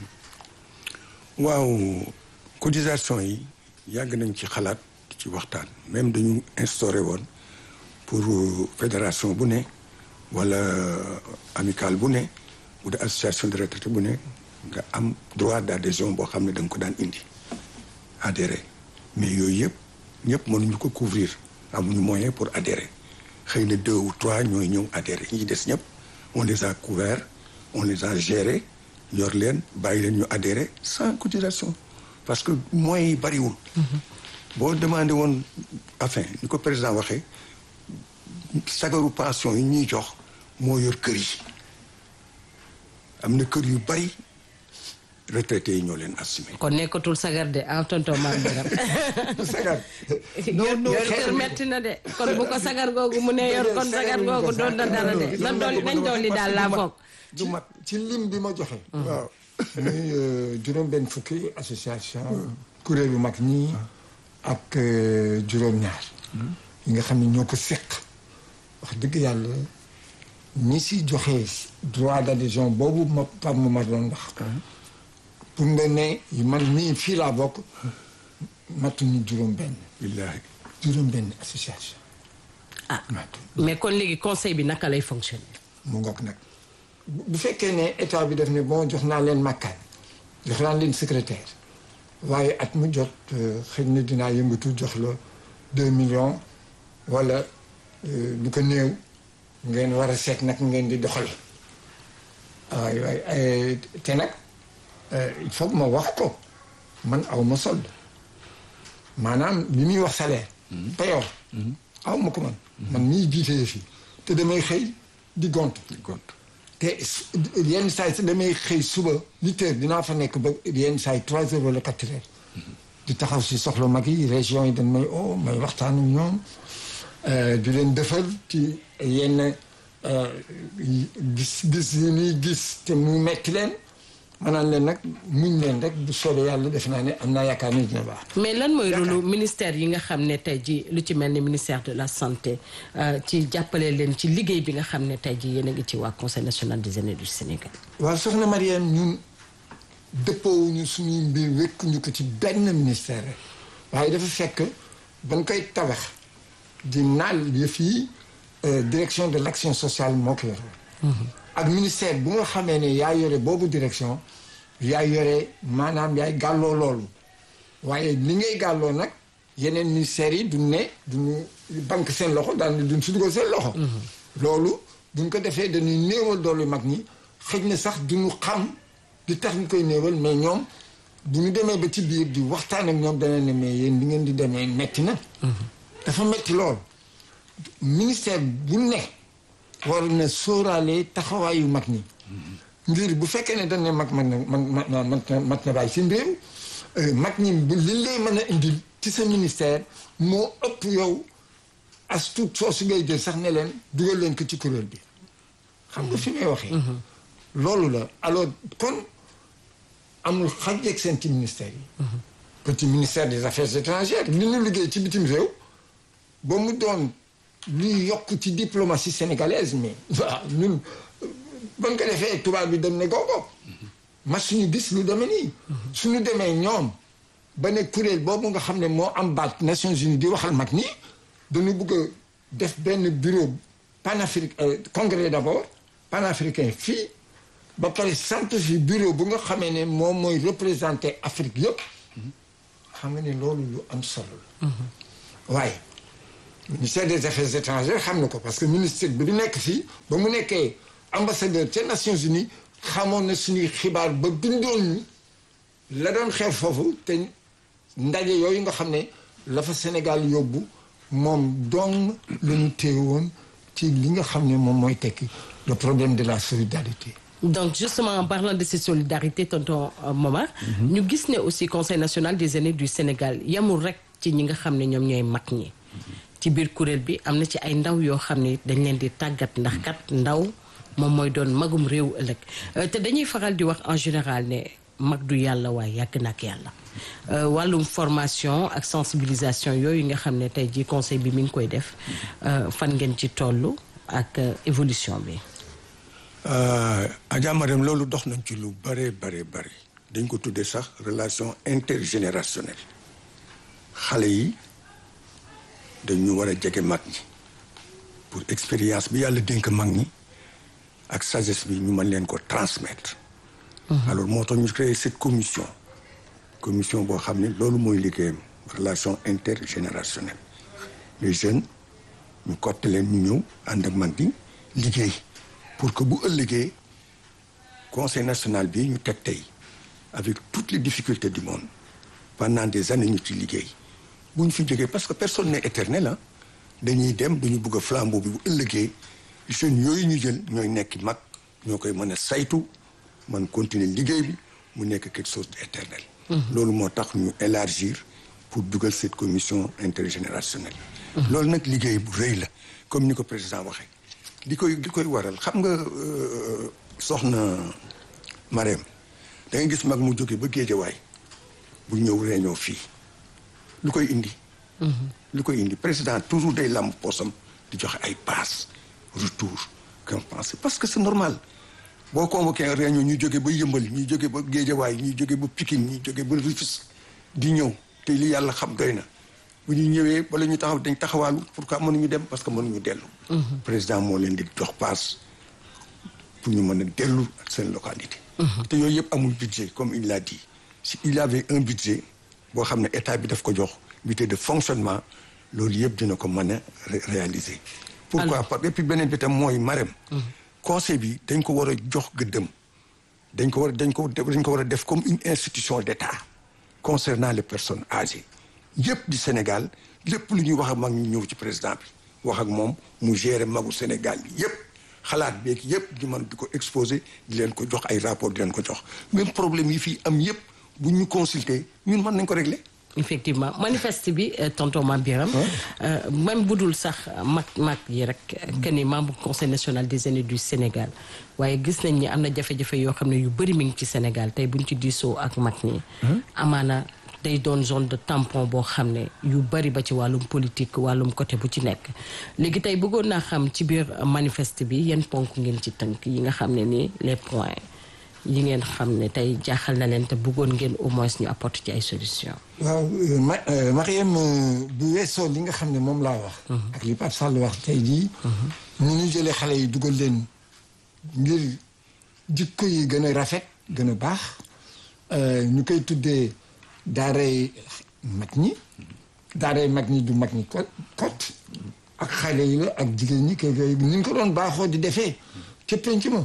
waaw cotisation yi yàgg nañ ci xalaat ci waxtaan même dañu instauré woon. pour fédération bu ne wala amicale bu ne bu dee association de retraité bu ne nga am droit d'adhésion boo xam ne da nga ko daan indi adhérer mais yooyu yëpp ñëpp mënuñu ko couvrir amuñu moyen pour adhérer xëy na 2 ou 3 ñooy ñëw adhérer ñi des ñëpp on les a couverts on les a gérés yor leen bàyyi leen ñu adhérer sans cotisation parce que moyens yi bariwul. boo demandé woon enfin ni ko président waxee. sagaru pension yi ñuy jox moo yor kër yi am na kër yu bari retraités yi ñoo leen assumé. kon nekkatul sagar de ah tonton Mame Birame. sagar. yor kër metti na de kon bu ko sagar googu mu ne yor kon sagar googu doon na dara de nañ dolli daal laa foog. du mat ci lim bi ma joxe. waaw muy juróom-benn fukki association kuréelu mag ñi ak juróom-ñaar. yi nga xam ne ñoo ko seq. wax dëgg yàlla ñi si joxe droit d'adhésion boobu ma Pape Momar doon wax pour nga ne man mii fii laa bokk matuñu juróom-benn. billaahi juróom-benn association. ah mais kon léegi conseil bi naka lay fonctionner. mu ngoog nag bu fekkee ne état bi def ne bon jox naa leen makkaan jox naa leen secrétaire waaye at mu jot xëy na dinaa yëngatu jox la 2 millions wala. lu ko néew ngeen war a seet nag ngeen di doxale waaye te nag il faut ma wax ko man aw ma solde maanaam li muy wax salaire payoor aw ma ko man mii jiitee fii te damay xëy di gont te yenn saa yi damay xëy suba 8 heures dinaa fa nekk ba yenn saa yi 3 heures wala 4 heures di taxaw si soxla mag yi région yi dañ may may waxtaan ak ñoom di leen defal ci yenn gis yi ñuy gis te mu metti leen maanaam leen nag muñ leen rek bu soobee yàlla def naa ne am naa yaakaar ni dina baax. mais lan mooy rôle ministère yi nga xam ne tey ji lu ci mel ni ministère de la santé ci jàppale leen ci liggéey bi nga xam ne tey ji yéen a ngi ci waa conseil national des aînés du Sénégal. waaw soxna Marième ñun dëppoowuñu suñuy mbir wékkuñu ko ci benn ministère rek waaye dafa fekk bañ koy tabax. di naal yëf yi direction de l'action sociale moo ko yore ak ministère bu nga xamee ne yaa yore boobu direction yaa yore maanaam yaay gàlloo loolu waaye li ngay gàlloo nag yeneen ministères yi duñ ne duñu banque seen loxo daal ne duñ si dugal seen loxo loolu buñ ko defee dañuy néewal doolu mag ñi xëj na sax duñu xam di tax ñu koy néewal mais ñoom bu ñu demee ba ci biir di waxtaan ak ñoom dana ne mais yéen di ngeen di demee metti na dafa metti lool ministère bu ne war na sóoraale taxawaayu mag ñi ngir bu fekkee ne dañ ne mag mat na bàyyi si mbir mag ñi bu li lay mën a indil ci sa ministère moo ëpp yow as tuut soosu ngay jël sax ne leen dugal leen ko ci kuréel bi xam nga fi may waxee loolu la alors kon amul xàjjeeg seen ci ministère yi petit ministère des affaires étrangères li ñu liggéey ci bitim réew ba mu doon luy yokk ci diplomatie sénégalaise mais waaw ñun ban ko defee tubaab bi dem ne googo ma suñu gis lu demee nii suñu demee ñoom ba ne kuréel boobu nga xam ne moo am baat Nations Unies di waxal mag ñi dañu bëgg a def benn bureau panafricain congrès d'abord panafricain fii ba pare sant fi bureau bu nga xamee ne moom mooy représenter Afrique yëpp xam nga ne loolu lu am solo la waaye ministère des affaires étrangères xam na ko parce que ministère bi du nekk fii ba mu nekkee ambassadeur ca Nations Unies xamoon na suñuy xibaar ba bindoon ñu la doon xew foofu te ndaje yooyu nga xam ne la fa Sénégal yóbbu moom dong la ñu téewoon ci li nga xam ne moom mooy tekki le problème de la solidarité. Donc justement en parlant de cette solidarité tonton Momar ñu gis ne aussi conseil national des aînés du Sénégal yamul rek ci ñi nga xam ne ñoom ñooy mag ñi ci biir kuréel bi am na ci ay ndaw yoo xam ne dañ leen di tàggat ndax kat ndaw moom mooy doon magum réew ëllëg te dañuy faral di wax en général ne mag du yàlla waaye yàgg na ak yàlla wàllum formation ak sensibilisation yooyu nga xam ne tey jii conseil bi mi ngi koy def fan ngeen ci toll ak évolution bi. Adja Marème loolu dox nañ ci lu bare dañ ko tuddee sax relation intergénérationnelle xale yi dañu war a jege mag ñi pour expérience bi yàlla dénk mag ñi ak sagesse bi ñu mën leen ko transmettre. Alors moo tax ñu créé cette commission boo xam ne loolu mooy liggéeyam relation intergénérationnelle les jeunes ñu cotte leen ñu ñëw ànd ak mag ñi liggéey pour que bu ëllëgee conseil national bi ñu teg tey avec toutes les difficultés du monde pendant des années ñu ci liggéey bu ñu fi jógee parce que personne n'est éternel ah dañuy dem dañu bëgg a flambeau bi bu ëllëgee jeunes yooyu ñu jël ñooy nekk mag ñoo koy mën a saytu man continuer liggéey bi mu nekk quelque chose d'éternel. loolu moo tax ñu élargir pour dugal cette commission intergénérationnelle. loolu nag liggéey bu rëy la comme ni ko président waxee. li koy waral xam nga soxna Marème da nga gis mag mu jóge ba Géejawaay bu ñëw réunion fii lu koy indi. lu koy indi président toujours day lamb poosam di joxe ay passe retour compenser parce que c'est normal. boo convoqué réunion ñu jóge ba Yëmbal ñu jóge ba Géejawaay ñu jóge ba Pikine ñu jóge ba Rufisque di ñëw te li yàlla xam doy na bu ñu ñëwee bala ñu taxaw dañ taxawaalu pourquoi mënuñu dem parce que mënuñu dellu. président moo leen di jox passe pour ñu mën a dellu seen localité. te yooyu yëpp amul budget comme il l'a dit si il avait un budget boo xam ne état bi daf ko jox budget de fonctionnement loolu yëpp dina ko mën a réaliser. pourquoi pas et puis beneen bi tam mooy Marème. conseil bi dañ ko war a jox gëddëm dañ ko war a def comme une institution d'État concernant les personnes âgées yëpp di Sénégal lépp lu ñuy wax ak mag ñu ñëw ci président bi wax ak moom mu gérer magu Sénégal bi yëpp xalaat beeg yëpp di mën di ko exposer di leen ko jox ay rapport di leen ko jox même problème yi fii am yëpp bu ñu consulter ñun mën nañ ko régler. effectivement manifeste bi tonton Mame Birame même bu dul sax mag yi rek que ni membre conseil national des aînés du Sénégal waaye gis nañ ni am na jafe-jafe yoo xam ne yu bëri mi ngi ci Sénégal tey buñ ci diisoo ak mag ñi amaana day doon zone de tampon boo xam ne yu bëri ba ci wàllum politique wàllum côté bu ci nekk léegi tey bëggoon naa xam ci biir manifeste bi yan ponk ngeen ci tënk yi nga xam ne nii les points yi ngeen xam ne tey jaaxal na leen te bëggoon ngeen au moins ñu apporter ci ay solutions. waaw Mariam bu weesoo li nga xam ne moom laa wax. ak li Pape Sall wax tey jii. ñu jëlee xale yi dugal leen ngir jikko yi gën a rafet gën a baax ñu koy tuddee daaray mag ñi. daaray mag ñi du mag ñi kot ak xale yi la ak jigéen ñi kay ni ñu ko doon baaxoo di defee ca penc ma.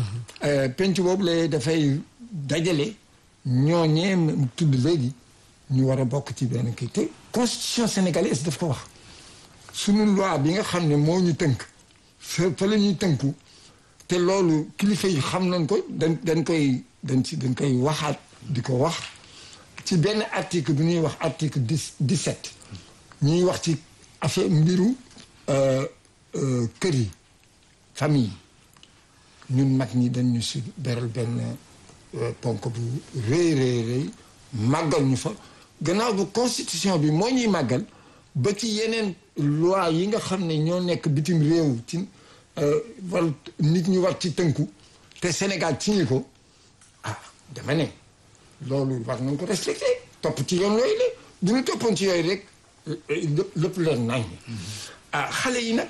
penc boobu la dafay dajale ñooñee tudd léegi ñu war a bokk ci benn kii te constitution sénégalaise daf ko wax suñu loi bi nga xam ne moo ñu tënk fa la ñuy tënku te loolu kilifa yi xam nañ ko dañ koy waxaat di ko wax ci benn article bi ñuy wax article 17 ñuy wax ci affaire mbiru kër yi famille ñun mag ñi dañu si beral benn ponk bu rëy màggal ñu fa gannaaw bu constitution bi moo ñuy màggal ba ci yeneen loi yi nga xam ne ñoo nekk bitim réew ci war nit ñi war ci tënku te Sénégal signé ko dama ne loolu war nañ ko respecté topp ci yoon yooyu la bu ñu toppoon ci yooyu rek lépp leen nañ xale yi nag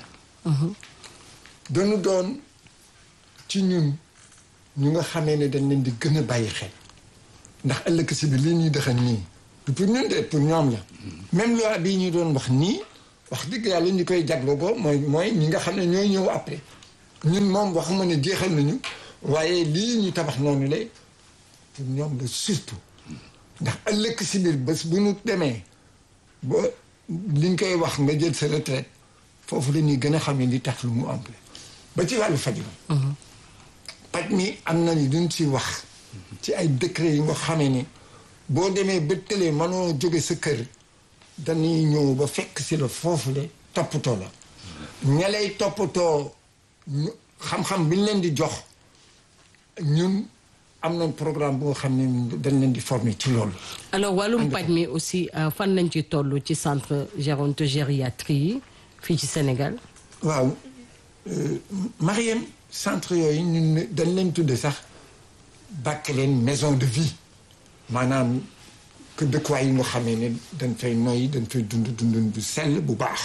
dañu doon ci ñun ñu nga xamee ne dañ leen di gën a bàyyi xel ndax ëllëg si bi lii ñuy dëxan nii du pour ñun de pour ñoom la même loi bii ñu doon wax nii wax dëgg yàlla ñu koy jagloo ko mooy ñi nga xam ne ñooy ñëw après ñun moom waxuma ne jeexal nañu waaye lii ñu tabax noonu la pour ñoom la surtout ndax ëllëg si biir bés bu ñu demee ba liñ koy wax nga jël sa retraite foofu la ñuy gën a xam ne li tax lu mu ample ba ci wàllu faj mi paj mi am na ni duñ si wax ci ay décret yi nga xamee ne boo demee ba tëlee mënoo jóge sa kër dañuy ñëw ba fekk si la foofu le toppatoo la ña lay toppatoo xam-xam bi ñu leen di jox ñun am nañ programme boo xam ne dañ leen di former ci loolu. alors wàllum paj mi aussi fan lañ ci toll ci centre gérontogériatrie yi fii ci Sénégal. waaw Mariam centre yooyu ñun dañ leen tudde sax bàkk leen maison de vie maanaam que dëkkuwaay yi nga xamee ne dañ fay noyyi dañ fay dund bu sell bu baax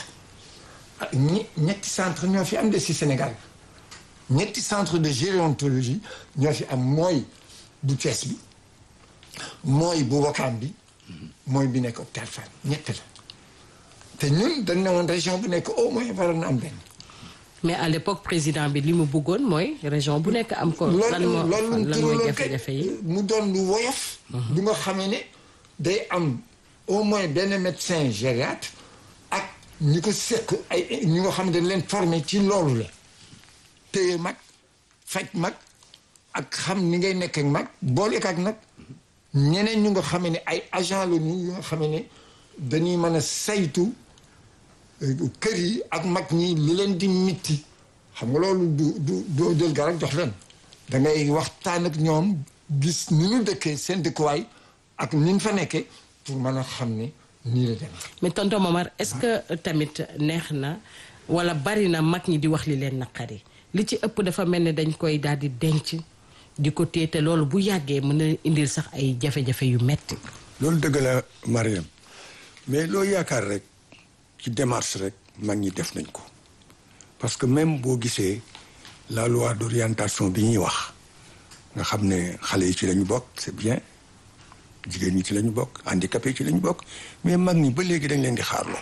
ñetti centre ñoo fi am de si Sénégal ñetti centre de gérontologie ñoo fi am mooy bu Thiès bi mooy bu Ouakam bi mooy bi nekk hôpital Fann ñett la te ñun dañ ne woon région bu nekk au moins waroon na am benn. mais à l'époque président bi li mu bëggoon mooy région bu nekk am ko. loolu lan mooy jafe-jafe yi mu doon lu woyof. bu nga xamee ne day am au moins benn médecin gériatre ak ñi ko seq ay ñi nga xam ne dañ leen formé ci loolu la téye mag faj mag ak xam ni ngay nekk ak mag boole ak nag ñeneen ñu nga xamee ne ay agent la ñu nga xamee ne dañuy mën a saytu kër yi ak mag ñi li leen di mitti xam nga loolu doo jël garab jox leen da ngay waxtaan ak ñoom gis ni ñu dëkkee seen dëkkuwaay ak ni ñu fa nekkee pour mën a xam ne nii la demee. mais tonton Momar est-ce que tamit neex na wala bari na mag ñi di wax li leen naqari li ci ëpp dafa mel ne dañ koy daal di denc di ko téye te loolu bu yàggee mën na indil sax ay jafe-jafe yu metti loolu dëgg la Mariam mais loo yaakaar rek ci démarche rek mag ñi def nañ ko parce que même boo gisee la loi d'orientation bi ñuy wax nga xam ne xale yi ci lañu bokk c'est bien jigéen ñi ci lañu bokk handicapé ci lañu bokk mais mag ñi ba léegi dañ leen di xaarloo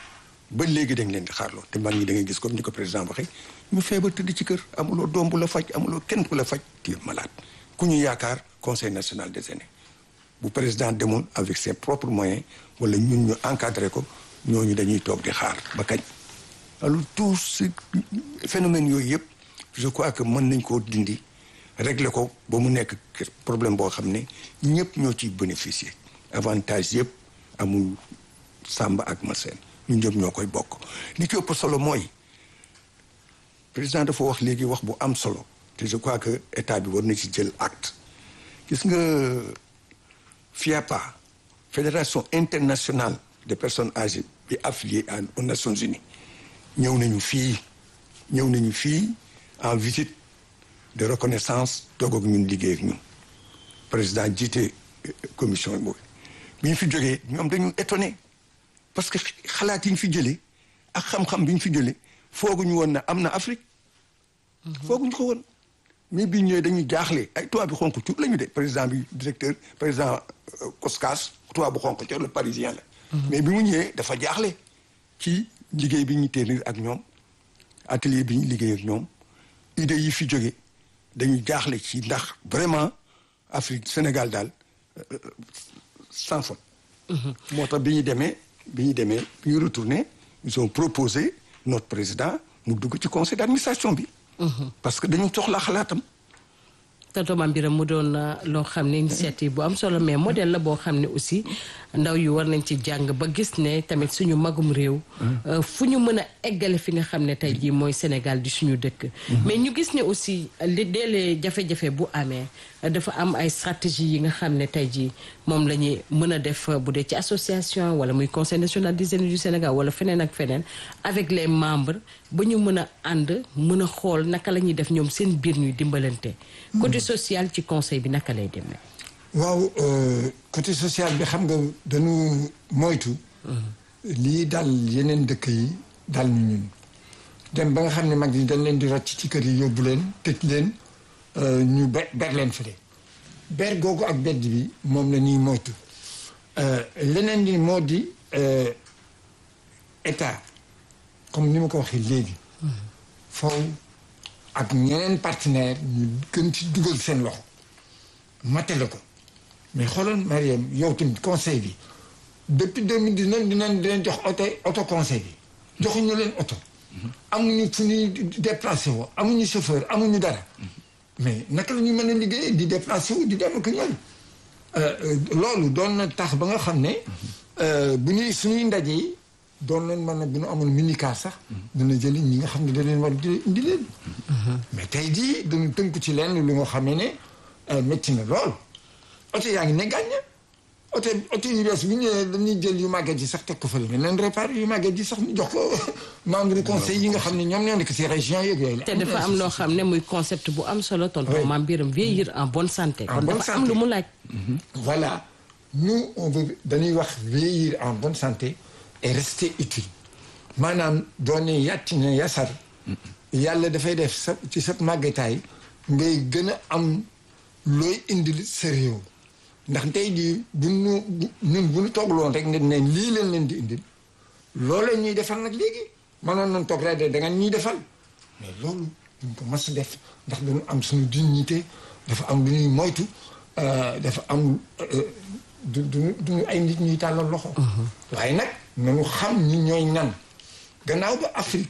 te mag ñi da ngay gis comme ni ko président waxee ñu feebar tëdd ci kër amuloo doom bu la faj amuloo kenn ku la faj tu es malade ku ñu yaakaar conseil national des aînés bu président demoon avec ses propres moyens wala ñun ñu encadré ko ñooñu dañuy toog di xaar ba kañ. alors tout ce phénomène yooyu yëpp je crois que mën nañ koo dindi régler ko ba mu nekk problème boo xam ne ñëpp ñoo ciy bénéficier avantage yëpp amul Samba ak Massène ñun ñëpp ñoo koy bokk. li ci ëpp solo mooy président dafa wax léegi wax bu am solo te je crois que état bi war na ci jël acte gis nga FIAPA fédération internationale des personnes âgées bi affiliée aux Nations Unies ñëw nañu fii en visite de reconnaissance toog ak ñun liggéey ak ñun président jiite commission boobu bi ñu fi jógee ñoom dañu étonné parce que xalaat yi ñu fi jëlee ak xam-xam bi ñu fi jëlee fooguñu woon na am na Afrique fooguñu ko woon mais bi ñëwee dañuy jaaxle ay tubaab bi xonk cuur la ñu de président bi directeur président Koskas tubaab bu xonk cuur le parisien la mais bi mu ñëwee dafa jaaxle ci liggéey bi ñu tenir ak ñoom atelier bi ñu liggéey ak ñoom idée yi fi jóge dañuy jaaxle ci ndax vraiment Afrique Sénégal daal sans faute moo tax bi ñu retourné ils ont proposé notre président mu dugg ci conseil d'administration bi parce que dañu soxla xalaatam tonton Mame Birame mu doon loo xam ne initiative bu am solo mais modèle la boo xam ne aussi ndaw yu war nañ ci jàng ba gis ne tamit suñu magum réew fu ñu mën a eggale fi nga xam ne tey jii mooy Sénégal di suñu dëkk mais ñu gis ne aussi li deelee jafe-jafe bu amee dafa am ay stratégie yi nga xam ne tey jii moom la ñuy mën a def bu dee ci association wala muy conseil national des aînés du Sénégal wala feneen ak feneen avec les membres ba ñu mën a ànd mën a xool naka la ñuy def ñoom seen biir ñuy dimbalante côté social ci conseil bi naka lay demee. waaw côté social bi xam nga dañu moytu. lii dal yeneen dëkk yi dal ñu ñun. dem ba nga xam ne mag ñi dañ leen di rocc ci kër yi yóbbu leen tëj leen ñu ber leen fële. ber googu ak bedd bi moom la ñuy moytu. leneen li moo di état comme ni ma ko waxee léegi. foofu ak ñeneen partenaire ñu gën ci dugal seen loxo matale ko. mais xoolal Mariam yow tamit conseil bi depuis 2019 dinañ jox auto conseil bi joxuñu leen oto. amuñu fu ñuy déplacé woo amuñu chauffeur amuñu dara. mais naka la ñu mën a liggéey di déplacé wu di dem ak ñoom. loolu doon na tax ba nga xam ne bu ñuy suñuy ndaje yi doon nañ mën a bu ñu amoon minicar sax. dina jëli ñi nga xam ne da leen war di indi leen. mais tey jii dañu tënku ci leen lu nga xamee ne métti na lool. oto yaa ngi ne gàñña oto yu bees bu ñëwee dañuy jël yu màgget ji sax teg ko fële mais leen réparé yu màgget ji sax ñu jox ko membre du conseil yi nga xam ne ñoom ñoo nekk ci région yeeg yooyu la. te dafa am loo xam ne muy concept bu am solo tonton Mame Birame vieillir en bonne santé. kon dafa am lu mu laaj. voilà nous on veut dañuy wax vieillir en bonne santé et rester utile maanaam doone yàtti ne yasar yàlla dafay def sa ci sa màggetaay ngay gën a am looy indil sa réew. ndax tey jii ñun bu ñu toogloon rek ne lii leen di indil loolu ñuy defal nag léegi mënoon nañ toog rek da nga ñuy defal mais loolu duñ ko mas a def ndax dañu am suñu dignité dafa am lu ñuy moytu dafa am duñu ay nit ñuy tàllal loxo. waaye nag nañu xam ñi ñooy ñan gannaaw ba Afrique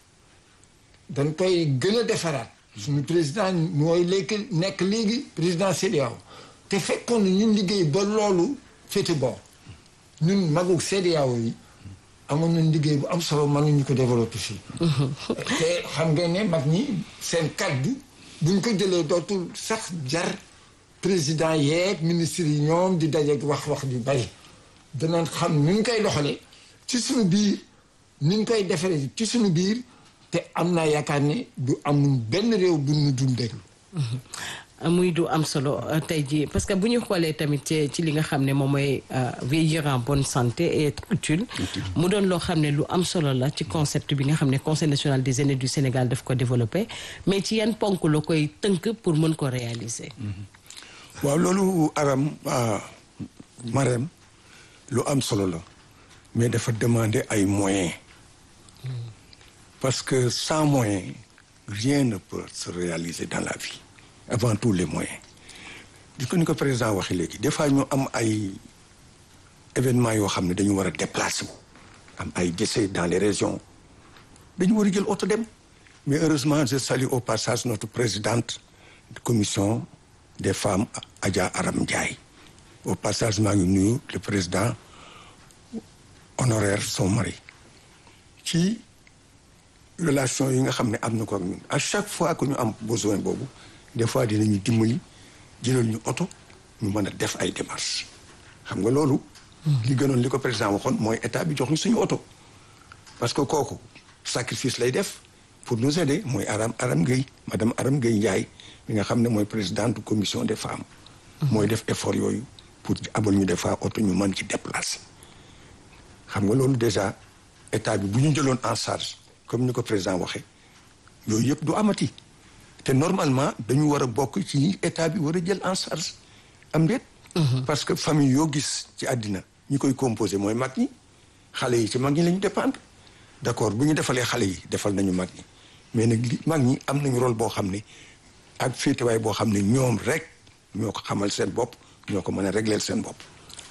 dañ koy gën a defaraat suñu président mooy léegi nekk léegi président CEDEAO te fekkoon na ñun liggéey ba loolu féete boor ñun magug CEDEAO yi amoon nañ liggéey bu am solo mënuñu ko développé fii. te xam ngeen ne mag ñi seen kaddu buñ ko jëlee dootul sax jar président yeeg ministre yi ñoom di dajeeg wax yu bari danañ xam ni ñu koy doxalee ci suñu biir ni ñu koy defaree ci suñu biir te am naa yaakaar ne du amul benn réew bu ñu dul déglu. muy du am solo tey jii parce que bu ñu xoolee tamit ci li nga xam ne moom mooy vieillir en bonne santé et être utile mu doon loo xam ne lu am solo la ci concept bi nga xam ne conseil national des aînés du Sénégal daf ko développé mais ci yan ponk la koy tënk pour mën ko réaliser. waaw loolu Marème lu am solo la mais dafa demander ay moyens parce que sans moyens rien ne peut se réaliser dans la vie. Avant tout les moyens di ko ni ko président waxee léegi des fois ñu am ay événements yoo xam ne dañu war a déplacer wu am ay décès dans les régions dañu war a jël oto dem mais heureusement je salue au passage notre présidente de commission des femmes Adja Aram Ndiaye au passage maa ngi nuyu le président honoraire son mari ci relation yi nga xam ne am na ko ak ñun à chaque fois que ñu am besoin boobu des fois dinañu dimbali jëlal ñu oto ñu mën a def ay démarches xam nga loolu. li gënoon li ko président waxoon mooy état bi jox ñu suñu oto. parce que kooku sacrifice lay def pour nous aider mooy Aram Gueye madame Aram Gueye Ndiaye mi nga xam ne mooy présidente commission des femmes. mooy def effort yooyu pour abal ñu des fois oto ñu mën ci déplacer. xam nga loolu déjà état bi bu ñu jëloon en charge comme ni ko président waxee yooyu yëpp du amati. te normalement dañu war a bokk ci état bi war a jël en charge am déet. parce que famille yoo gis ci àddina ñi koy composé mooy mag ñi xale yi ci mag ñi la ñu dépendre d'accord bu ñu defalee xale yi defal nañu mag ñi mais nag li mag ñi am nañu rôle boo xam ne ak féetewaay boo xam ne ñoom rek ñoo ko xamal seen bopp ñoo ko mën a régler seen bopp.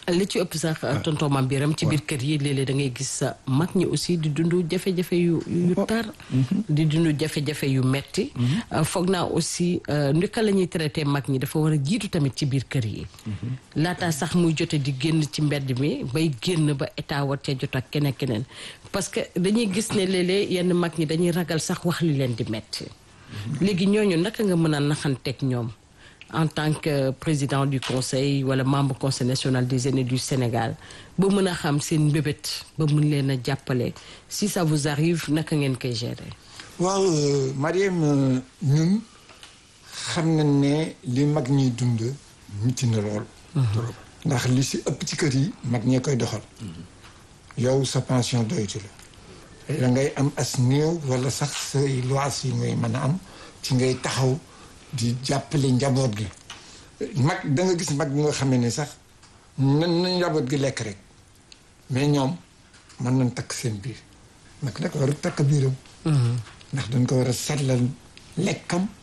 li ci ëpp sax tonton Mame Birame ci biir kër yi léeg-léeg da ngay gis mag ñi aussi di dund jafe-jafe yu tar di dund jafe-jafe yu metti foog naa aussi ndika la ñuy traité mag ñi dafa war a jiitu tamit ci biir kër yi laataa sax muy jote di génn ci mbedd mi bay génn ba état war cee jot ak keneen parce que dañuy gis ne léeg-léeg yenn mag ñi dañuy ragal sax wax li leen di metti léegi ñooñu naka nga mën a naxanteeg ñoom en tant que président du conseil wala membre conseil national des aînés du Sénégal ba mën a xam seen mbébét ba mën leen a jàppale si ça vous arrive naka ngeen koy gérer. waaw Mariam ñun xam nañ ne li mag ñuy dund metti na lool. ndax li si ëpp ci kër yi mag ñee koy doxal. yow sa pension doytu la. da ngay am as néew wala sax say lois yi ngay mën a am ci ngay taxaw. di jàppale njaboot gi mag da nga gis mag bi nga xam ne sax na njaboot gi lekk rek mais ñoom mën nañ takk seen biir mag nag war a takk biiram ndax dañ ko war a setlal lekkam